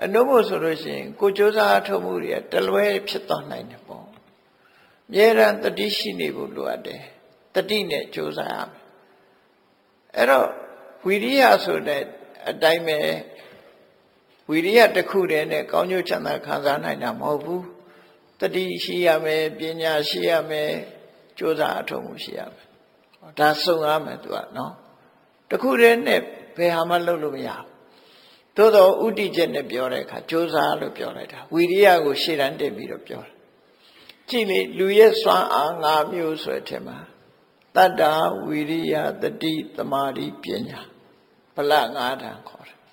အနုမို့ဆိုလို့ရှိရင်ကိုကြိုးစားထုတ်မှုတွေတလွဲဖြစ်သွားနိုင်တယ်ပေါ့အမြဲတမ်းတတိရှိနေဖို့လိုအပ်တယ်တတိနဲ့ကြိုးစားရမယ်အဲ့တော့ဝိရိယဆိုတဲ့အတိုင်းပဲဝိရိယတစ်ခုတည်းနဲ့ကောင်းကျိုးချမ်းသာခံစားနိုင်တာမဟုတ်ဘူးတတိရှိရမယ်ပညာရှိရမယ်ကြိုးစားအထောက်မှုရှိရမယ်ဒါစုံရမယ်သူကနော်တစ်ခုတည်းနဲ့ဘယ်ဟာမှလုပ်လို့မရဘူးသို့တော့ဥတီချက်နဲ့ပြောတဲ့အခါကြိုးစားလို့ပြောလိုက်တာဝိရိယကိုရှေ့တန်းတင်ပြီးတော့ပြောတယ်ကြည့်လေလူရဲ့စွမ်းအား၅မျိုးဆိုတဲ့အထက်မှာတတ္တဝိရိယတတိသမာဓိပညာဗလ၅ဌာန်ခေါ်တယ်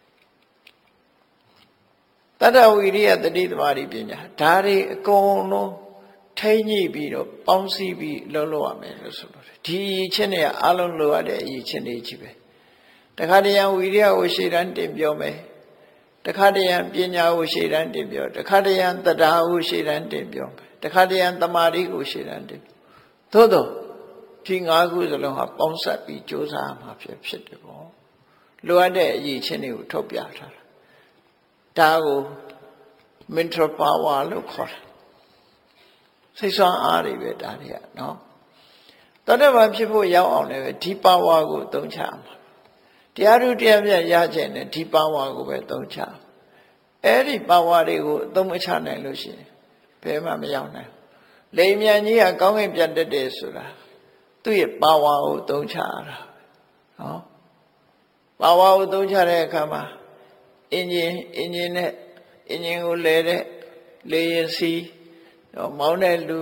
တတ္တဝိရိယတတိသမာဓိပညာဒါတွေအကုန်လုံးထိမ့်ညှိပြီးတော့ပေါင်းစည်းပြီးလုပ်ရမယ်လို့ဆိုလို့ဒီအချင်းတွေအလုံးလိုရတဲ့အရေးချင်းတွေကြီးပဲတခါတရံဝိရိယကိုရှေ့တန်းတင်ပြောမယ်တခါတရံပညာကိုရှေ့တန်းတင်ပြောတခါတရံတတ္တာကိုရှေ့တန်းတင်ပြောတခါတရံသမာဓိကိုရှေ့တန်းတင်သို့တော့ဒီ၅ခုစလုံးဟာပေါင်းစပ်ပြီးကြိုးစားမှာဖြစ်တယ်ပေါ့လိုအပ်တဲ့အရေးချင်းတွေကိုထုတ်ပြထားတာဒါကို mental power လို့ခေါ်တယ်စိတ်ဆွမ်းအားတွေပဲဒါတွေကနော်တတ္တဗံဖြစ်ဖို့ရောက်အောင်လည်းဒီ power ကိုသုံးချမှာတရားထုတရားမြတ်ရခြင်းနဲ့ဒီ power ကိုပဲသုံးချအဲ့ဒီ power တွေကိုအသုံးမချနိုင်လို့ရှိရင်ဘယ်မှမရောက်နိုင်လိမ်မြန်ကြီးကကောင်းကင်ပြတ်တတ်တယ်ဆိုတာသူ့ရဲ့ power ကိုသုံးချရတာနော် power ကိုသုံးချတဲ့အခါမှာအင်ဂျင်ကိုလဲတဲ့လေရင်စီမောင်းတဲ့လူ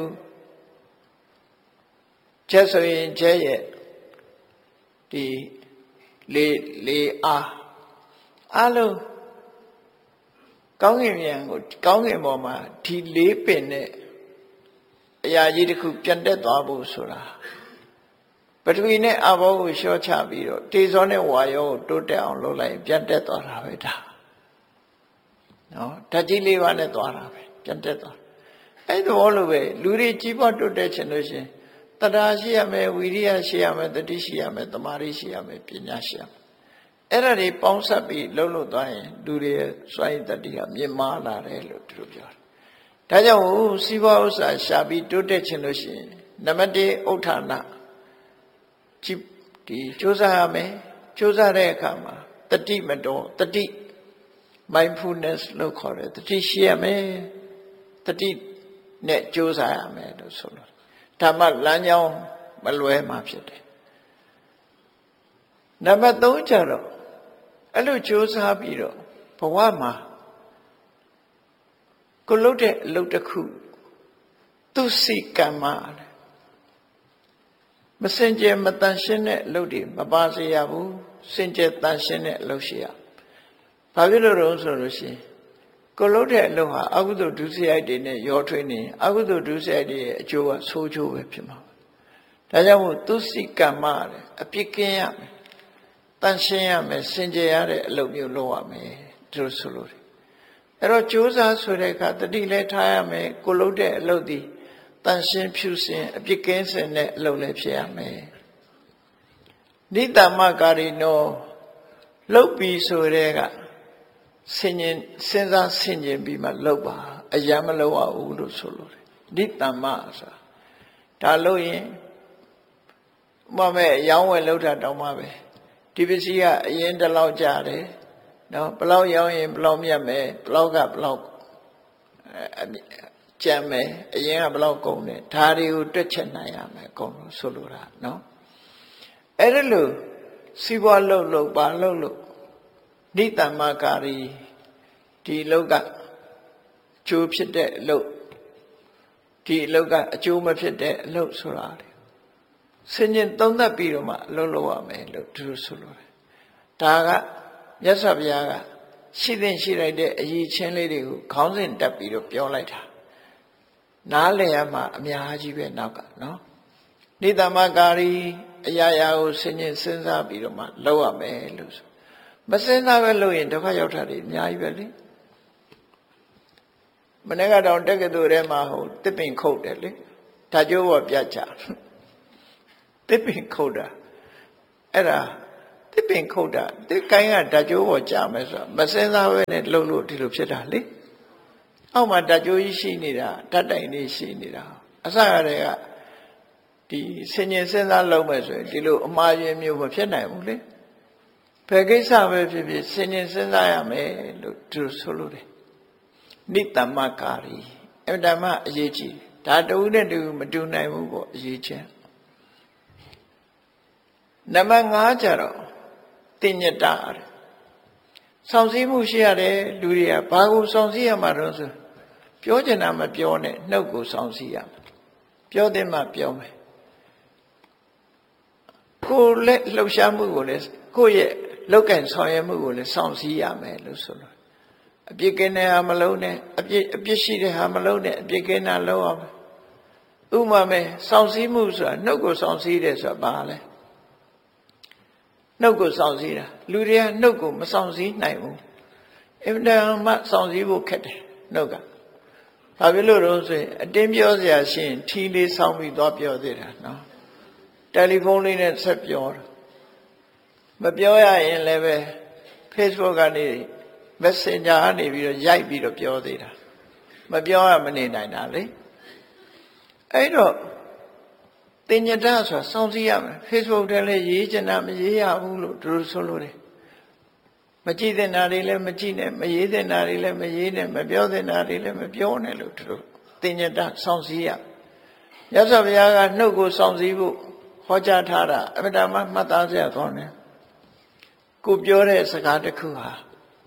ချက်ဆိုရင်ချက်ရဲ့ဒီလေအားလုံးကောင်းကင်မြန်ကိုကောင်းကင်ပေါ်မှာဒီလေးပင်နဲ့အရာကြီးတစ်ခုပြတ်တက်သွားဖို့ဆိုတာပထဝီနဲ့အဘောကိုလျှော့ချပြီးတော့တေဇောနဲ့ဝါယောကိုတိုးတက်အောင်လုပ်လိုက်ပြတ်တက်သွားတာပဲဒါနော်ဓာတ်ကြီးလေးပါးနဲ့သွားတာပဲပြတ်တက်သွားအဲ့တော့လို့ပဲလူတွေကြီးပွားတိုးတက်ခြင်းလို့ရှင်တတ္တာရှိရမယ်ဝိရိယရှိရမယ်တတိရှိရမယ်သမာဓိရှိရမယ်ပညာရှိရမယ်အဲ့ဒါတွေပေါင်းစပ်ပြီးလှုပ်လို့သွားရင်လူတွေရဲ့စွမ်းရည်တတိကမြင့်မားလာတယ်လို့သူတို့ပြောတယ်ဒါကြောင့်စီးပွားဥစ္စာရှာပြီးတိုးတက်ခြင်းလို့ရှိရင်နံပါတ်1ဥဋ္ဌာဏဒီစ조사ရမယ်စ조사တဲ့အခါမှာတတိမတော်တတိ mindfulness လို့ခေါ်တယ်တတိရှိရမယ်တတိနဲ့စ조사ရမယ်လို့ဆိုလို့ဓမ္မလမ်းကြောင်းမလွဲမှာဖြစ်တယ်နံပါတ်3ကျတော့အဲ့လိုစ조사ပြီးတော့ဘဝမှာကိုလုပ်တဲ့အလုပ်တစ်ခုသူစိကမ္မမစင်ကြယ်မတန်ရှင်းတဲ့အလုပ်တွေမပါစေရဘူးစင်ကြယ်တန်ရှင်းတဲ့အလုပ်ရှိရဘာဖြစ်လို့လဲဆိုလို့ရှိရင်ကိုလုပ်တဲ့အလုပ်ဟာအကုသိုလ်ဒုစရိုက်တွေနဲ့ရောထွေးနေအကုသိုလ်ဒုစရိုက်တွေရဲ့အကျိုးကဆိုးကျိုးပဲဖြစ်မှာဒါကြောင့်မို့သူစိကမ္မအပြစ်ကင်းရမယ်တန်ရှင်းရမယ်စင်ကြယ်ရတဲ့အလုပ်မျိုးလုပ်ရမယ်ဒီလိုဆိုလို့အဲ့တော့ကြိုးစားဆိုတဲ့အခါတတိလည်းထားရမယ်ကိုလုပ်တဲ့အလုပ်ဒီတန်ရှင်းဖြူစင်အပြစ်ကင်းစင်တဲ့အလုပ်လည်းဖြစ်ရမယ်နိတ္တမကာရိနောလှုပ်ပြီးဆိုတဲ့ကစဉ်းစားဆင်ခြင်ပြီးမှလှုပ်ပါအယံမလှုပ်ရဘူးလို့ဆိုလို့နိတ္တမဆိုတာဒါလို့ရင်ဥပမာအယောင်းဝယ်လှုပ်တာတောင်းပါပဲဒီပစ္စည်းကအရင်တလောက်ကြတယ်နော်ဘလောက်ရောင်းရင်ဘလောက်မြတ်မယ်ဘလောက်ကဘလောက်ကြံမယ်အရင်ကဘလောက်ကုန်တယ်ဒါတွေကိုတွက်ချက်နိုင်ရမယ်အကုန်လုံးဆိုလိုတာနော်အဲ့ဒါလို့စီးပွားလုပ်ပါလုပ်လို့နိတ္တမကာရီဒီလောက်ကကျိုးဖြစ်တဲ့အလုပ်ဒီအလုပ်ကအကျိုးမဖြစ်တဲ့အလုပ်ဆိုတာလေဆင်ញင်သုံးသပ်ပြီးတော့မှအလုပ်လုပ်ရမယ်လို့သူတို့ဆိုလိုတယ်ဒါကမြတ်စွာဘုရားကရှိသင့်ရှိလိုက်တဲ့အရေးချင်းလေးတွေကိုခေါင်းစဉ်တက်ပြီးတော့ပြောလိုက်တာနားလည်ရမှာအများကြီးပဲနောက်ကနော်နိတ္တမကာရီအရာရာကိုဆင်ញင်စဉ်းစားပြီးတော့မှလုပ်ရမယ်လို့ဆိုမစဉ်းစားပဲလုပ်ရင်ဒုက္ခရောက်တာတွေအများကြီးပဲလေမနေ့ကတော့တက္ကသိုလ်ထဲမှာတစ်ပင်ခုတ်တယ်လေဒါကြိုးပေါ်ပြတ်ချတစ်ပင်ခုတ်တာအဲ့ဒါတစ်ပင်ခုတ်တာတစ်ကိုင်းကဓာတ်ကြိုးပေါ်ကြာမယ်ဆိုတာမစင်စားပဲနဲ့လှုပ်လို့ဒီလိုဖြစ်တာလေအောက်မှာဓာတ်ကြိုးကြီးရှိနေတာဓာတ်တိုင်လေးရှိနေတာအစရတဲ့ကဒီဆင်ញင်စဉ်းစားလုံးမယ်ဆိုရင်ဒီလိုအမှားယွင်းမျိုးမဖြစ်နိုင်ဘူးလေဘယ်ကိစ္စပဲဖြစ်ဖြစ်ဆင်ញင်စဉ်းစားရမယ်လို့သူဆိုလို့တယ်နိတ္တမကာရီအမှန်တမ်းအရေးကြီးဒါတူနဲ့တူမတူနိုင်ဘူးပေါ့အရေးချင်းနံပါတ်5ကျတော့တင်ညတတဲ့စောင့်စည်းမှုရှိရတယ်လူတွေကဘာကိုစောင့်စည်းရမှာတော့ဆိုပြောချင်တာမပြောနဲ့နှုတ်ကိုစောင့်စည်းရမယ်ပြောတဲ့မှပြောမယ်ကိုယ်လက်လှုပ်ရှားမှုကိုလည်းကိုယ့်ရဲ့လောက်ကင်ဆောင်ရွက်မှုကိုလည်းစောင့်စည်းရမယ်လို့ဆိုလို့အပြစ်ကင်းတဲ့ဟာမလုံးနဲ့အပြစ်ရှိတဲ့ဟာမလုံးနဲ့အပြစ်ကင်းတာလုံးအောင်ဥပမာမဲ့စောင့်စည်းမှုဆိုတာနှုတ်ကိုစောင့်စည်းတယ်ဆိုတာဘာလဲနှုတ်ကိုစောင့်စည်းတာလူတွေကနှုတ်ကိုမစောင့်စည်းနိုင်ဘူးအင်တာမှစောင့်စည်းဖို့ခက်တယ်နှုတ်ကဘာဖြစ်လို့တော့ဆိုရင်အတင်းပြောစရာရှိရင်ထီလေးစောင့်ပြီးသွားပြောသေးတာနော်တယ်လီဖုန်းလေးနဲ့ဆက်ပြောတာမပြောရရင်လည်းပဲ Facebook ကနေ Messenger ကနေပြီးတော့ရိုက်ပြီးတော့ပြောသေးတာမပြောရမနေနိုင်တာလေအဲ့တော့တင်ညတဆိုတာစောင့်စည်းရမယ် Facebook ထဲလည်းရေးချင်တာမရေးရဘူးလို့သူတို့ဆိုလို့တယ်မကြည့်တဲ့နာတွေလည်းမကြည့်နဲ့မရေးတဲ့နာတွေလည်းမရေးနဲ့မပြောတဲ့နာတွေလည်းမပြောနဲ့လို့သူတို့တင်ညတစောင့်စည်းရမြတ်စွာဘုရားကနှုတ်ကိုစောင့်စည်းဖို့ဟောကြားထားတာအမှန်တမ်းမှတ်သားစရာကောင်းတယ်ကိုပြောတဲ့စကားတစ်ခုဟာ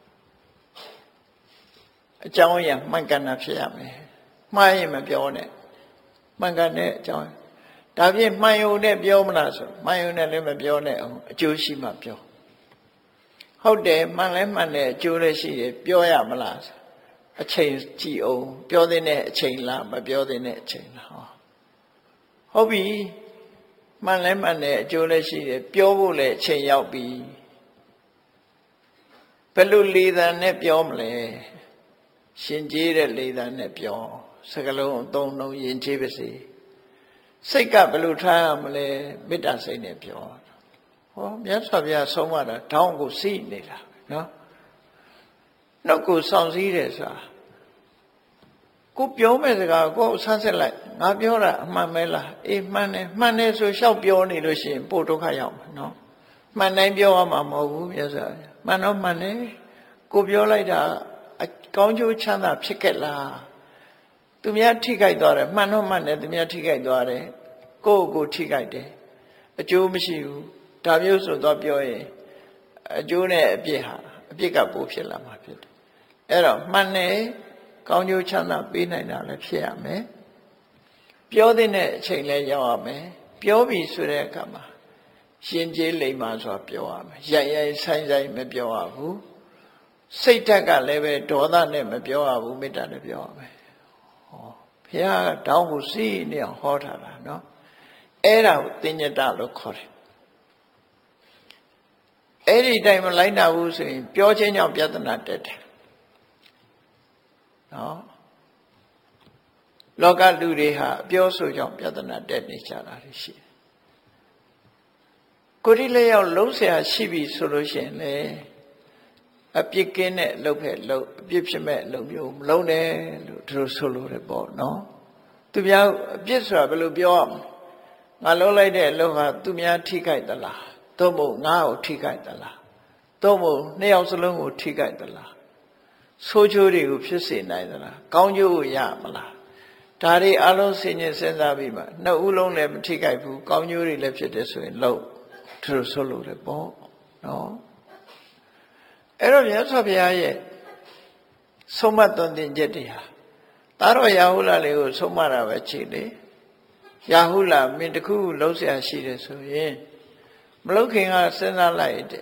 အကြောင်းအရာမှန်ကန်တာဖြစ်ရမယ်မှားရင်မပြောနဲ့မှန်ကန်တဲ့အကြောင်းဒါဖြင့်မှန်ရုံနဲ့ပြောမလားဆိုမှန်ရုံနဲ့လည်းမပြောနဲ့အောင်အကျိုးရှိမှပြောဟုတ်တယ်မှန်လဲမှန်တယ်အကျိုးလည်းရှိတယ်ပြောရမလားအချိန်ကြည့်အောင်ပြောတဲ့အချိန်လားမပြောတဲ့အချိန်လားဟုတ်ပြီမှန်လဲမှန်တယ်အကျိုးလည်းရှိတယ်ပြောဖို့လည်းအချိန်ရောက်ပြီဘယ်လိုလေသံနဲ့ပြောမလဲရှင်ကျေးတဲ့လေသံနဲ့ပြောစကလုံးအသုံးလုံးယဉ်ကျေးပါစေစိတ်ကဘယ်လိုထားရမလဲမေတ္တာစိတ်နဲ့ပြောဟောမြတ်စွာဘုရားဆုံးမတာထောင်းကိုစီးနေတာနော်နှုတ်ကိုစောင့်စည်းတယ်ဆိုတာကိုပြောမဲ့စကားကိုဆန်းစစ်လိုက်ငါပြောတာအမှန်ပဲလားအေးမှန်တယ်ဆိုရှောက်ပြောနေလို့ရှိရင်ပို့ဒုက္ခရောက်မှာနော်မှန်တိုင်းပြောရမှာမဟုတ်ဘူးမြတ်စွာဘုရားမှန်တော့မှန်တယ်ကိုပြောလိုက်တာကောင်းကျိုးချမ်းသာဖြစ်ခဲ့လားသူများထိခိုက်သွားတယ်မှန်တော့မှန်တယ်သူများထိခိုက်သွားတယ်ကိုထိခိုက်တယ်အကျိုးမရှိဘူးဒါမျိုးဆိုတော့ပြောရင်အကျိုးနဲ့အပြစ်ကပိုဖြစ်လာမှာဖြစ်တယ်အဲ့တော့မှန်တယ်ကောင်းကျိုးချမ်းသာပေးနိုင်တာလည်းဖြစ်ရမယ်ပြောတဲ့အချိန်လည်းရောက်ရမယ်ပြောပြီဆိုတဲ့အခါမှာရှင်ကျေးလိမ္မာစွာပြောရမယ်ရိုက်ဆိုင်မပြောရဘူးစိတ်ဓာတ်ကလည်းပဲဒေါသနဲ့မပြောရဘူးမေတ္တာနဲ့ပြောရမယ်ဟောဘုရားကတောင်းကိုစီးနေအောင်ဟောထားတာနော်အဲ့ဒါကိုတင်ညတလို့ခေါ်တယ်အဲ့ဒီတိုင်းမလိုက်နာဘူးဆိုရင်ပြောချင်းကြောင့်ပြဿနာတက်တယ်နော်လောကလူတွေဟာအပြောဆိုကြောင့်ပြဿနာတက်နေကြတာရှိတယ်ကိုယ်ဒီလေးယောက်လုံးဆရာရှိပြီဆိုလို့ရှိရင်လေအပြစ်ကင်းတဲ့အလုပ်ပဲလုပ်အပြစ်ဖြစ်မဲ့အလုပ်မျိုးမလုပ်နဲ့လို့သူတို့ဆိုလို့ရပေါ့နော်သူများအပြစ်ဆိုတာဘယ်လိုပြောရမလဲငါလုပ်လိုက်တဲ့အလုပ်ဟာသူများထိခိုက်သလားသို့မဟုတ်ငါ့ကိုထိခိုက်သလားသို့မဟုတ်နှစ်ယောက်စလုံးကိုထိခိုက်သလားဆိုးကျိုးတွေကိုဖြစ်စေနိုင်သလားကောင်းကျိုးကိုရမလားဒါတွေအလုံးစင်ញစဉ်းစားပြီးမှနှစ်ဦးလုံးလည်းမထိခိုက်ဘူးကောင်းကျိုးတွေလည်းဖြစ်တယ်ဆိုရင်လို့သူတို့ဆိုလို့ရပေါ့နော်အဲ့တော့မြတ်စွာဘုရားရဲ့ဆုံးမသွန်သင်ချက်တွေဟာသားတော်ရာဟုလလေးကိုဆုံးမတာပဲခြေလေရာဟုလမင်းတခုလုံးဆရာရှိတယ်ဆိုရင်မလုခင်ကစဉ်းစားလိုက်တဲ့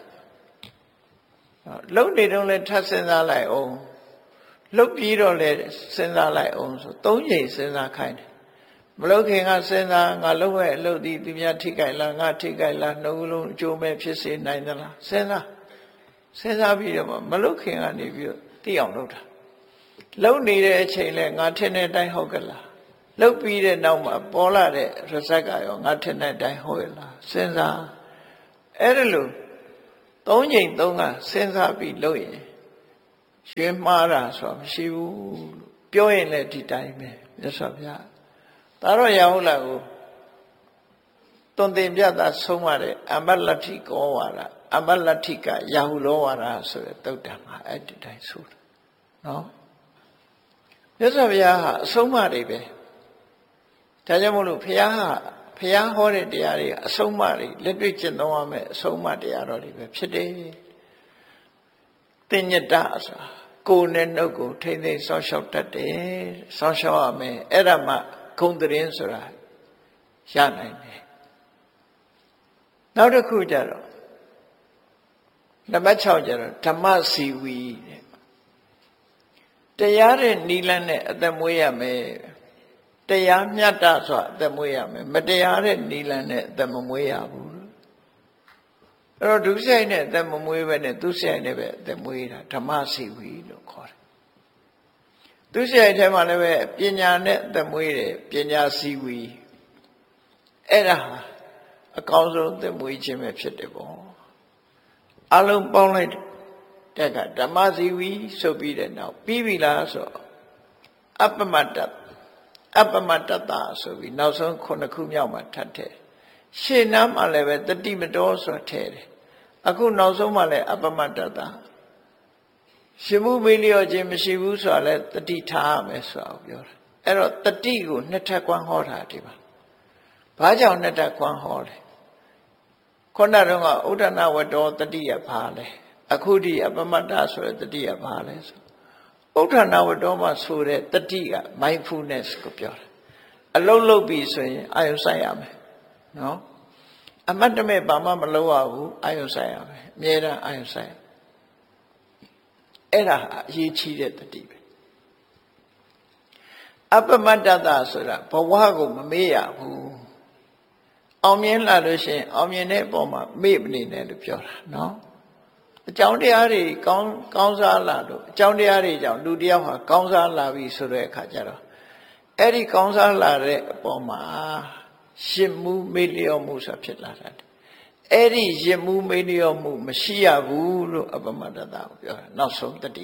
လုံနေတော့လဲထပ်စဉ်းစားလိုက်အောင်လုတ်ပြီးတော့လဲစဉ်းစားလိုက်အောင်ဆို၃ချိန်စဉ်းစားခိုင်းတယ်မလုခင်ကစဉ်းစားငါလုံရဲ့အလုပ်ဒီသူများထိခိုက်လားငါထိခိုက်လားနှုတ်လုံးအကျိုးမဲ့ဖြစ်စေနိုင်သလားစဉ်းစားပြီးတော့မလုခင်ကနေပြီးတော့သိအောင်လုပ်တာလုံနေတဲ့အချိန်လဲငါထင်တဲ့အတိုင်းဟုတ်ကလားလုတ်ပြီးတဲ့နောက်မှာပေါ်လာတဲ့ရစက်ကရောငါထင်တဲ့အတိုင်းဟုတ်ရဲ့လားစဉ်းစားအဲ့ဒါလို့ 3 ချိန် 3 ကစဉ်းစားပြီးလုပ်ရင်ရွှေမှားတာဆိုတာမရှိဘူးပြောရင်လည်းဒီတိုင်းပဲမြတ်စွာဘုရားဒါတော့ရဟုတ်လားကိုသွန်သင်ပြတာဆုံးမတဲ့အမလတ္ထိကောဝါဒအမလတ္ထိကရာဟုလောဝါဒဆိုတဲ့သုတ်တံမှာအဲ့ဒီတိုင်းဆိုတာနော်မြတ်စွာဘုရားဟာအဆုံးအမတွေပဲဒါကြောင့်မို့လို့ဘုရားဟောတဲ့တရားတွေအဆုံးအမတွေလက်တွေ့ကျင့်သုံးရမယ်အဆုံးအမတရားတော်တွေပဲဖြစ်တယ်တင်ညတဆိုတာကိုယ်နဲ့နှုတ်ကိုထိမ့်သိမ့်ဆောင်းလျှောက်တတ်တယ်ဆောင်းလျှောက်ရမယ်အဲ့ဒါမှဂုဏ်သတင်းဆိုတာရနိုင်တယ်နောက်တစ်ခုကျတော့နံပါတ် 6ကျတော့ဓမ္မစီဝီတဲ့တရားတဲ့နိလန်းနဲ့အသက်မွေးရမယ်တရားမြတ်တာဆိုတာအသက်မွေးရမယ်မတရားတဲ့နိလန်းနဲ့အသက်မမွေးရဘူးအဲ့တော့ဒုစရိုက်နဲ့အသက်မမွေးပဲနဲ့သူစရိုက်နဲ့ပဲအသက်မွေးတာဓမ္မစီဝီလို့ခေါ်တယ်သူစရိုက်ထဲမှာလည်းပဲပညာနဲ့အသက်မွေးတယ်ပညာစီဝီအဲ့ဒါအကောင်းဆုံးအသက်မွေးခြင်းပဲဖြစ်တယ်ပေါ့အလုံးပေါင်းလိုက်တဲ့ကဓမ္မစီဝီဆိုပြီးတဲ့နောက်ပြီးပြီလားဆိုအပ္ပမတ္တတာဆိုပြီးနောက်ဆုံး9 ခုမြောက်မှာထပ်တယ်ရှေ့နားမှာလည်းပဲတတိမတော်ဆိုတာထည့်တယ်အခုနောက်ဆုံးမှာလည်းအပ္ပမတ္တတာရှင်မှုမေးလျော့ခြင်းမရှိဘူးဆိုတာလည်းတတိထားရမယ်ဆိုတာကိုပြောတာအဲ့တော့တတိကိုနှစ်ထပ်ကွမ်းဟောတာဒီမှာဘာကြောင့်နှစ်ထပ်ကွမ်းဟောလဲခုနတုန်းကဥဒ္ဒနာဝတ္တောတတိယဘာလဲအခုဒီအပ္ပမတ္တဆိုတဲ့တတိယဘာလဲဆိုဥဒ္ဒနာဝတ္တောမှာဆိုတဲ့တတိက mindfulness ကိုပြောတာအလုံးလုံးပြီဆိုရင်အာယုဆိုင်ရမယ်နော်အမတ်တမဲ့ဘာမှမလုပ်ရဘူးအာယုဆိုင်ရမယ်အမြဲတမ်းအာယုဆိုင်အဲ့ဒါအရေးကြီးတဲ့တတိပဲအပ္ပမတ္တတာဆိုတာဘဝကိုမမေ့ရဘူးအောင်မြင်လာလို့ရှိရင်အောင်မြင်တဲ့အပေါ်မှာမေ့မနေနဲ့လို့ပြောတာနော်အကြောင်းတရားတွေကောင်းစားလာလို့အကြောင်းတရားတွေကြောင့်လူတယောက်ဟာကောင်းစားလာပြီဆိုတဲ့အခါကျတော့အဲ့ဒီကောင်းစားလာတဲ့အပေါ်မှာရှစ်မှုမေ့လျော့မှုဆိုတာဖြစ်လာတာအဲ့ဒီရှစ်မှုမေ့လျော့မှုမရှိရဘူးလို့အပ္ပမတ္တတာကိုပြောတာနောက်ဆုံးတတိ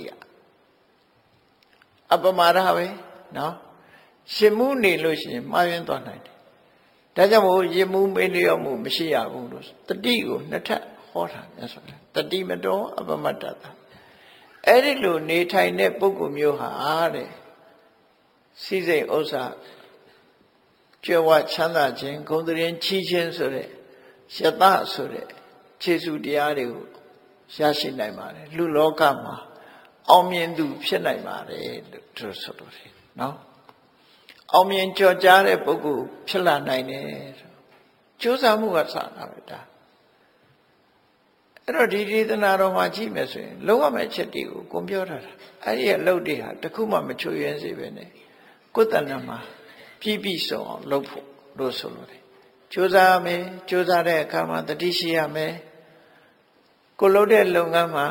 ကအပ္ပမာဒပဲနော်ရှစ်မှုနေလို့ရှိရင်မှားယွင်းသွားနိုင်တယ်ဒါကြောင့်မို့ရှစ်မှုမေ့လျော့မှုမရှိရဘူးလို့တတိကိုနှစ်ထပ်ဟောတာမြတ်စွာဘုရားတတိမတော်အပ္ပမတ္တတာအဲ့ဒီလိုနေထိုင်တဲ့ပုဂ္ဂိုလ်မျိုးဟာတဲ့စိစိတ်ဥစ္စာကြွယ်ဝချမ်းသာခြင်းဂုဏ်သတင်းချီးခြင်းဆိုတဲ့ယတဆိုတဲ့ခြေဆုတရားတွေကိုရရှိနိုင်ပါတယ်လူလောကမှာအောင်မြင်သူဖြစ်နိုင်ပါတယ်လို့သူဆိုလို့တယ်နော်အောင်မြင်ကြော်ကြားတဲ့ပုဂ္ဂိုလ်ဖြစ်လာနိုင်တယ်ကြိုးစားမှုကစတာပဲဒါအဲ့တော့ဒီဒေသနာတော်မှာကြည့်မယ်ဆိုရင်လုံးဝမဲ့ချက်တွေကိုကိုပြောထားတာအဲ့ဒီအလုပ်တွေဟာတခုမှမချွေရင်းစေပဲနဲ့ကိုယ်တဏ္ဍာမှာပြည့်စုံအောင်လုပ်ဖို့လို့ဆိုလို့တယ်ကြိုးစားမယ်ကြိုးစားတဲ့အခါမှာတတိရှိရမယ်ကိုလုပ်တဲ့လုပ်ငန်းမှာ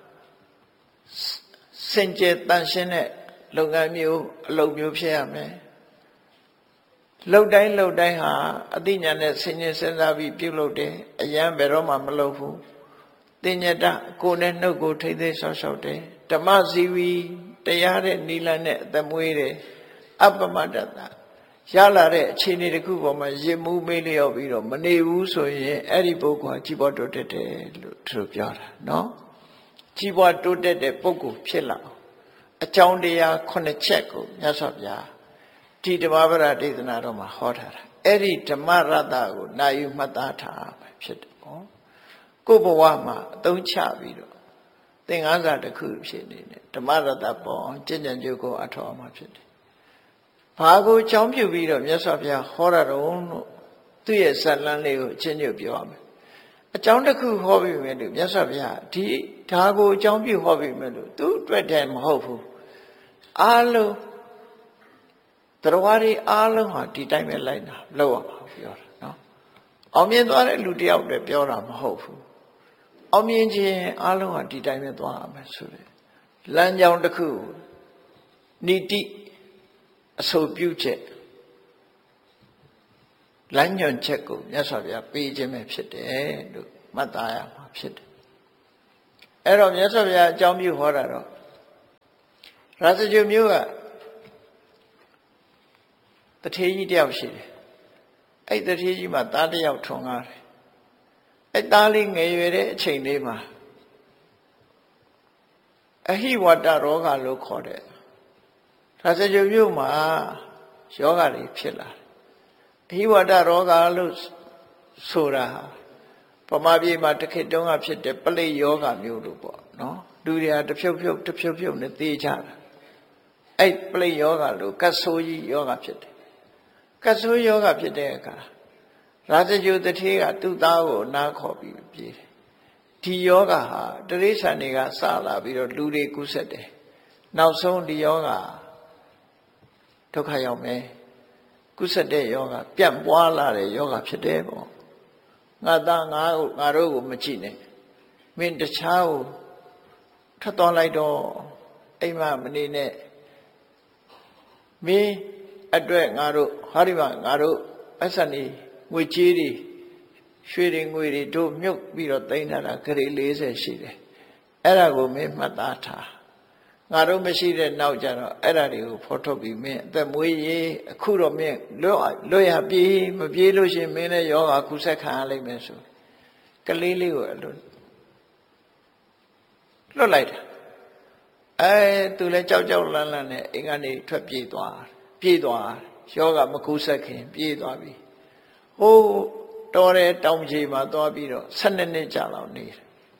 စင်ကြယ်တန်ရှင်းတဲ့လုပ်ငန်းမျိုးအလုပ်မျိုးဖြစ်ရမယ်လုပ်တိုင်းဟာအသိဉာဏ်နဲ့ဆင်ញင်စဉ်းစားပြီးပြုလုပ်တယ်အယံဘယ်တော့မှမလုပ်ဘူးတင်ညတကိုယ်နဲ့နှုတ်ကိုထိမ့်သိမ်းဆောက်ရှောက်တယ်ဓမ္မဇီဝီတရားတဲ့နိလန်းနဲ့အသက်မွေးတယ်အပ္ပမတ္တတာရလာတဲ့အခြေအနေတစ်ခုပေါ်မှာရစ်မှုမေးလျော့ပြီးတော့မနေဘူးဆိုရင်အဲ့ဒီပုဂ္ဂိုလ်ကကြီးပွားတိုးတက်တယ်လို့သူတို့ပြောတာနော်ကြီးပွားတိုးတက်တဲ့ပုဂ္ဂိုလ်ဖြစ်လာအောင်အကြောင်းတရား9ချက်ကိုမြတ်စွာဘုရားဒီဓမ္မပဒဒေသနာတော်မှာဟောထားတာအဲ့ဒီဓမ္မရတ္တကိုနာယူမှတ်သားထားမှာဖြစ်တယ်ပေါ့ကိုယ့်ဘဝမှာအသုံးချပြီးတော့သင်္ကန်းစာတစ်ခုဖြစ်နေတဲ့ဓမ္မရတ္တပေါ်ကျင့်ကြံကြိုးကိုအထောက်အမှာဖြစ်တယ်ဘာကိုအကြောင်းပြုပြီးတော့မြတ်စွာဘုရားဟောတာတော့လို့သူ့ရဲ့ဇာတ်လမ်းလေးကိုအချင်းချင်းပြောရမယ်အကြောင်းတစ်ခုဟောပြီးမယ်လို့မြတ်စွာဘုရားဒီဒါကိုအကြောင်းပြုဟောပြီးမယ်လို့သူ့အတွက်တည်းမဟုတ်ဘူးအားလုံးတရားတွေအားလုံးဟာဒီတိုင်းပဲလိုက်တာလောက်ရမှာပြောတာနော်အောင်မြင်သွားတဲ့လူတယောက်တည်းပြောတာမဟုတ်ဘူးအောင်မြင်ခြင်းအားလုံးဟာဒီတိုင်းပဲသွားရမယ်ဆိုတဲ့လမ်းကြောင်းတစ်ခုနိတိအဆိုပြုချက်လမ်းညွှန်ချက်ကိုမြတ်စွာဘုရားပေးခြင်းပဲဖြစ်တယ်လို့မှတ်သားရမှာဖြစ်တယ်အဲ့တော့မြတ်စွာဘုရားအကြောင်းပြုဟောတာတော့ရာဇဂုမြို့ကတထေးကြီးတယောက်ရှိတယ်အဲ့တထေးကြီးမှာသားတစ်ယောက်ထွန်ကားတယ်အဲ့သားလေးငယ်ရွယ်တဲ့အချိန်လေးမှာအဟိဝတ္တရောဂါလို့ခေါ်တယ်ရာဇဂုမြို့မှာယောဂတွေဖြစ်လာတယ်အဟိဝတ္တရောဂါလို့ဆိုတာဗမာပြည်မှာတစ်ခေတ်တုန်းကဖြစ်တဲ့ပလိယောဂမျိုးလို့ပေါ့နော်လူတွေကတဖြုတ်ဖြုတ်နဲ့သေကြတာအဲ့ပလိယောဂလို့ကတ်ဆိုးကြီးယောဂဖြစ်တယ်ကတ်ဆိုးယောဂဖြစ်တဲ့အခါရာဇဂုတထေးကသူ့သားကိုနားခေါ်ပြီးပြေးတယ်ဒီယောဂဟာတိရစ္ဆာန်တွေကစလာပြီးတော့လူတွေကူးဆက်တယ်နောက်ဆုံးဒီယောဂဒုက္ခရောက်မယ်ကုသတဲ့ယောဂပြန့်ပွားလာတဲ့ယောဂဖြစ်တယ်ပေါ့ငါသားငါတို့ကိုမကြည့်နဲ့မင်းတခြားကိုထွက်သွားလိုက်တော့အိမ်မမနေနဲ့မင်းအတွက်ငါတို့ဟာဒီမှာငါတို့အဆန်နေငွေကြေးတွေရွှေတွေငွေတွေတို့မြုပ်ပြီးတော့တင်ထားတာဂရေ40ရှိတယ်အဲ့ဒါကိုမင်းမှတ်သားထားငါတို့မရှိတဲ့နောက်ကျတော့အဲ့ဒါတွေကိုဖော်ထုတ်ပြီးမင်းအသက်မွေးရေးအခုတော့မင်းလွတ်ရပြေးမပြေးလို့ရှိရင်မင်းလည်းယောဂကုဆက်ခံရလိမ့်မယ်ဆိုကလေးလေးကိုအလွတ်လွတ်လိုက်တာသူလည်းကြောက်လန့်နဲ့အိမ်ကနေထွက်ပြေးသွားယောဂမကုဆက်ခင်ပြေးသွားပြီဟိုးတော်တဲ့တောင်ကြီးမှာသွားပြီးတော့12နှစ်ကြာလောက်နေတယ်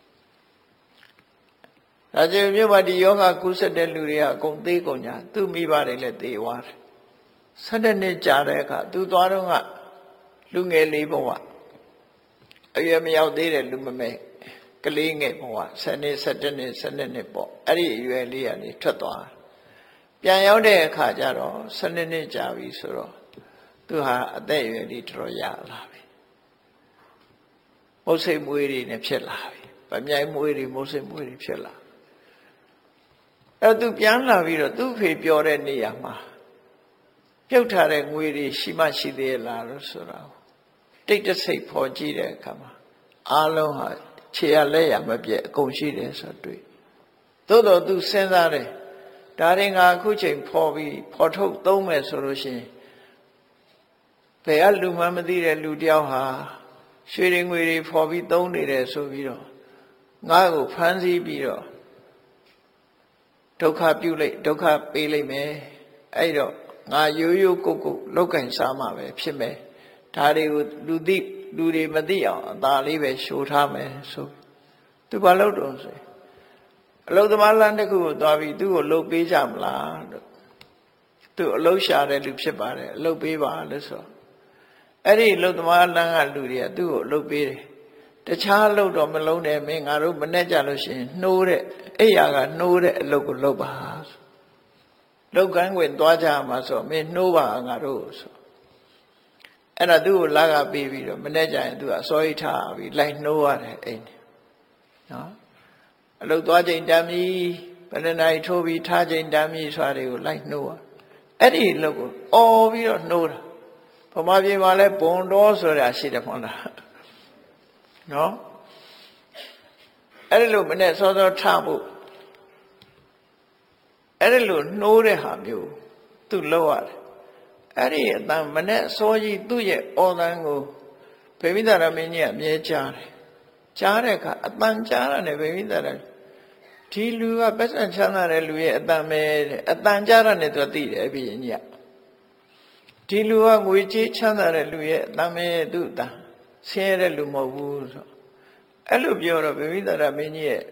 ဒါကြောင့်မြို့မှာဒီယောဂကုသတဲ့လူတွေကအကုန်သေးကုန်ကြသူ့မိဘတွေလည်းသေသွားတယ်12နှစ်ကြာတဲ့အခါသူသွားတော့ကလူငယ်လေးဘဝအရွယ်မရောက်သေးတဲ့လူမမဲကလေးငယ်ဘဝ10နှစ်17နှစ်12နှစ်ပေါ့အဲ့ဒီအရွယ်လေးကနေထွက်သွားပြန်ရောက်တဲ့အခါကျတော့12နှစ်ကြာပြီဆိုတော့သူဟာအသက်အရွယ်လေးတော်တော်ရလာပြီမုတ်စိတ်မွေးတွေနဲ့ဖြစ်လာပြီဗမြိုင်မွေးတွေမုတ်စိတ်မွေးတွေဖြစ်လာအဲ့သူပြန်လာပြီးတော့သူ့ဖေပြောတဲ့နေရာမှာပြုတ်ထားတဲ့ငွေတွေရှိမှရှိသေးလားလို့ဆိုတာတိတ်တဆိတ်ဖော်ကြည့်တဲ့အခါမှာအားလုံးဟာခြေရလက်ရမပြတ်အကုန်ရှိတယ်ဆိုတွေ့သို့တော်သူစဉ်းစားတယ်ဒါရင်ငါအခုချိန်ဖော်ပြီးဖော်ထုတ်သုံးမယ်ဆိုလို့ရှိရင်ဘယ်ကလူမှမသိတဲ့လူတယောက်ဟာရွှေတွေငွေတွေဖော်ပြီးသုံးနေတယ်ဆိုပြီးတော့ငါ့ကိုဖမ်းဆီးပြီးတော့ဒုက္ခပြုလိုက်ဒုက္ခပေးလိုက်မယ်အဲ့တော့ငါရိုးရိုးကုတ်လောက်ကင်စားမှာပဲဖြစ်မယ်ဒါတွေကိုလူတွေမသိအောင်အသာလေးပဲရှို့ထားမယ်ဆိုသူဘာလုပ်တော့ဆိုအလုသမားလမ်းတစ်ခုကိုသွားပြီးသူ့ကိုလှုပ်ပေးကြမလားလို့သူအလုရှာတဲ့လူဖြစ်ပါတယ်အလုပေးပါလို့ဆိုအဲ့ဒီအလုသမားလမ်းကလူတွေကသူ့ကိုလှုပ်ပေးတယ်တခြားအလုပ်တော့မလုံးနဲ့မင်းငါတို့မနဲ့ကြလို့ရှိရင်နှိုးတဲ့အဲ့ရကနှိုးတဲ့အလုပ်ကိုလုပ်ပါလောက်ကန်းဝင်သွားကြမှာဆိုမင်းနှိုးပါငါတို့ဆိုအဲ့ဒါသူ့ကိုလာကပေးပြီးတော့မနဲ့ကြရင်သူကအစောကြီးထားပြီးလိုက်နှိုးရတယ်အိမ်နော်အလုပ်သွားချိန်တမ်းပြီဘယ်နှနိုင်ထိုးပြီးထားချိန်တမ်းပြီဆိုတာတွေကိုလိုက်နှိုးရအဲ့ဒီအလုပ်ကိုအော်ပြီးတော့နှိုးတာဗမာပြည်မှာလဲဘုံတော်ဆိုတာရှိတယ်မဟုတ်လားနော်အဲ့ဒီလိုမနဲ့စောစောထားဖို့အဲ့ဒီလိုနှိုးတဲ့ဟာမျိုးသူလောက်ရတယ်အဲ့ဒီအတန်မနဲ့စောကြီးသူ့ရဲ့အော်တန်ကိုဗေမိသာရမင်းကြီးကအမြဲကြားတယ်ကြားတဲ့အခါအတန်ကြားရတယ်ဗေမိသာရဒီလူကပတ်စံချမ်းသာတဲ့လူရဲ့အတန်ပဲတဲ့အတန်ကြားရတယ်သူသိတယ်ဘုရင်ကြီးကဒီလူကငွေကြေးချမ်းသာတဲ့လူရဲ့အတန်ပဲသူ့အတန်ဆင်းရဲတဲ့လူမဟုတ်ဘူးဆိုအဲ့လိုပြောတော့ဗေမိသာရမင်းကြီးရဲ့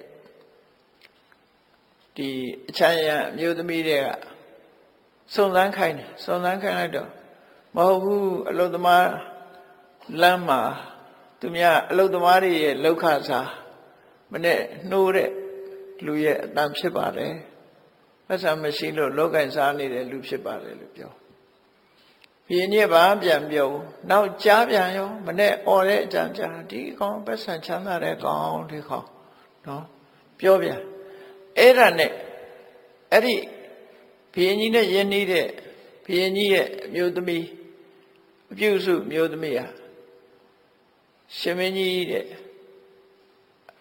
ဒီအချမ်းရအမျိုးသမီးတွေကစုံစမ်းခိုင်းတယ်စုံစမ်းခိုင်းလိုက်တော့မဟုတ်ဘူးအလုသမားလမ်းမှာသူများအလုသမားတွေရဲ့လောက်ခစားမနဲ့နှိုးတဲ့လူရဲ့အတန်ဖြစ်ပါတယ်ပတ်စံမရှိလို့လောက်ကင်စားနေတဲ့လူဖြစ်ပါတယ်လို့ပြောဘုရင်ကြီးဘာပြန်ပြောနောက်ကြားပြန်ရောမနဲ့អော်တဲ့အကြံကြားဒီကောင်ပတ်စံချမ်းသာတဲ့ကောင်ဒီကောင်နော်ပြောပြန်အဲ့ဒါနဲ့အဲ့ဒီဘုရင်ကြီးနဲ့ယဉ်နေတဲ့ဘုရင်ကြီးရဲ့အမျိုးသမီးအပြုစုမျိုးသမီးဟာရှင်မင်းကြီးတဲ့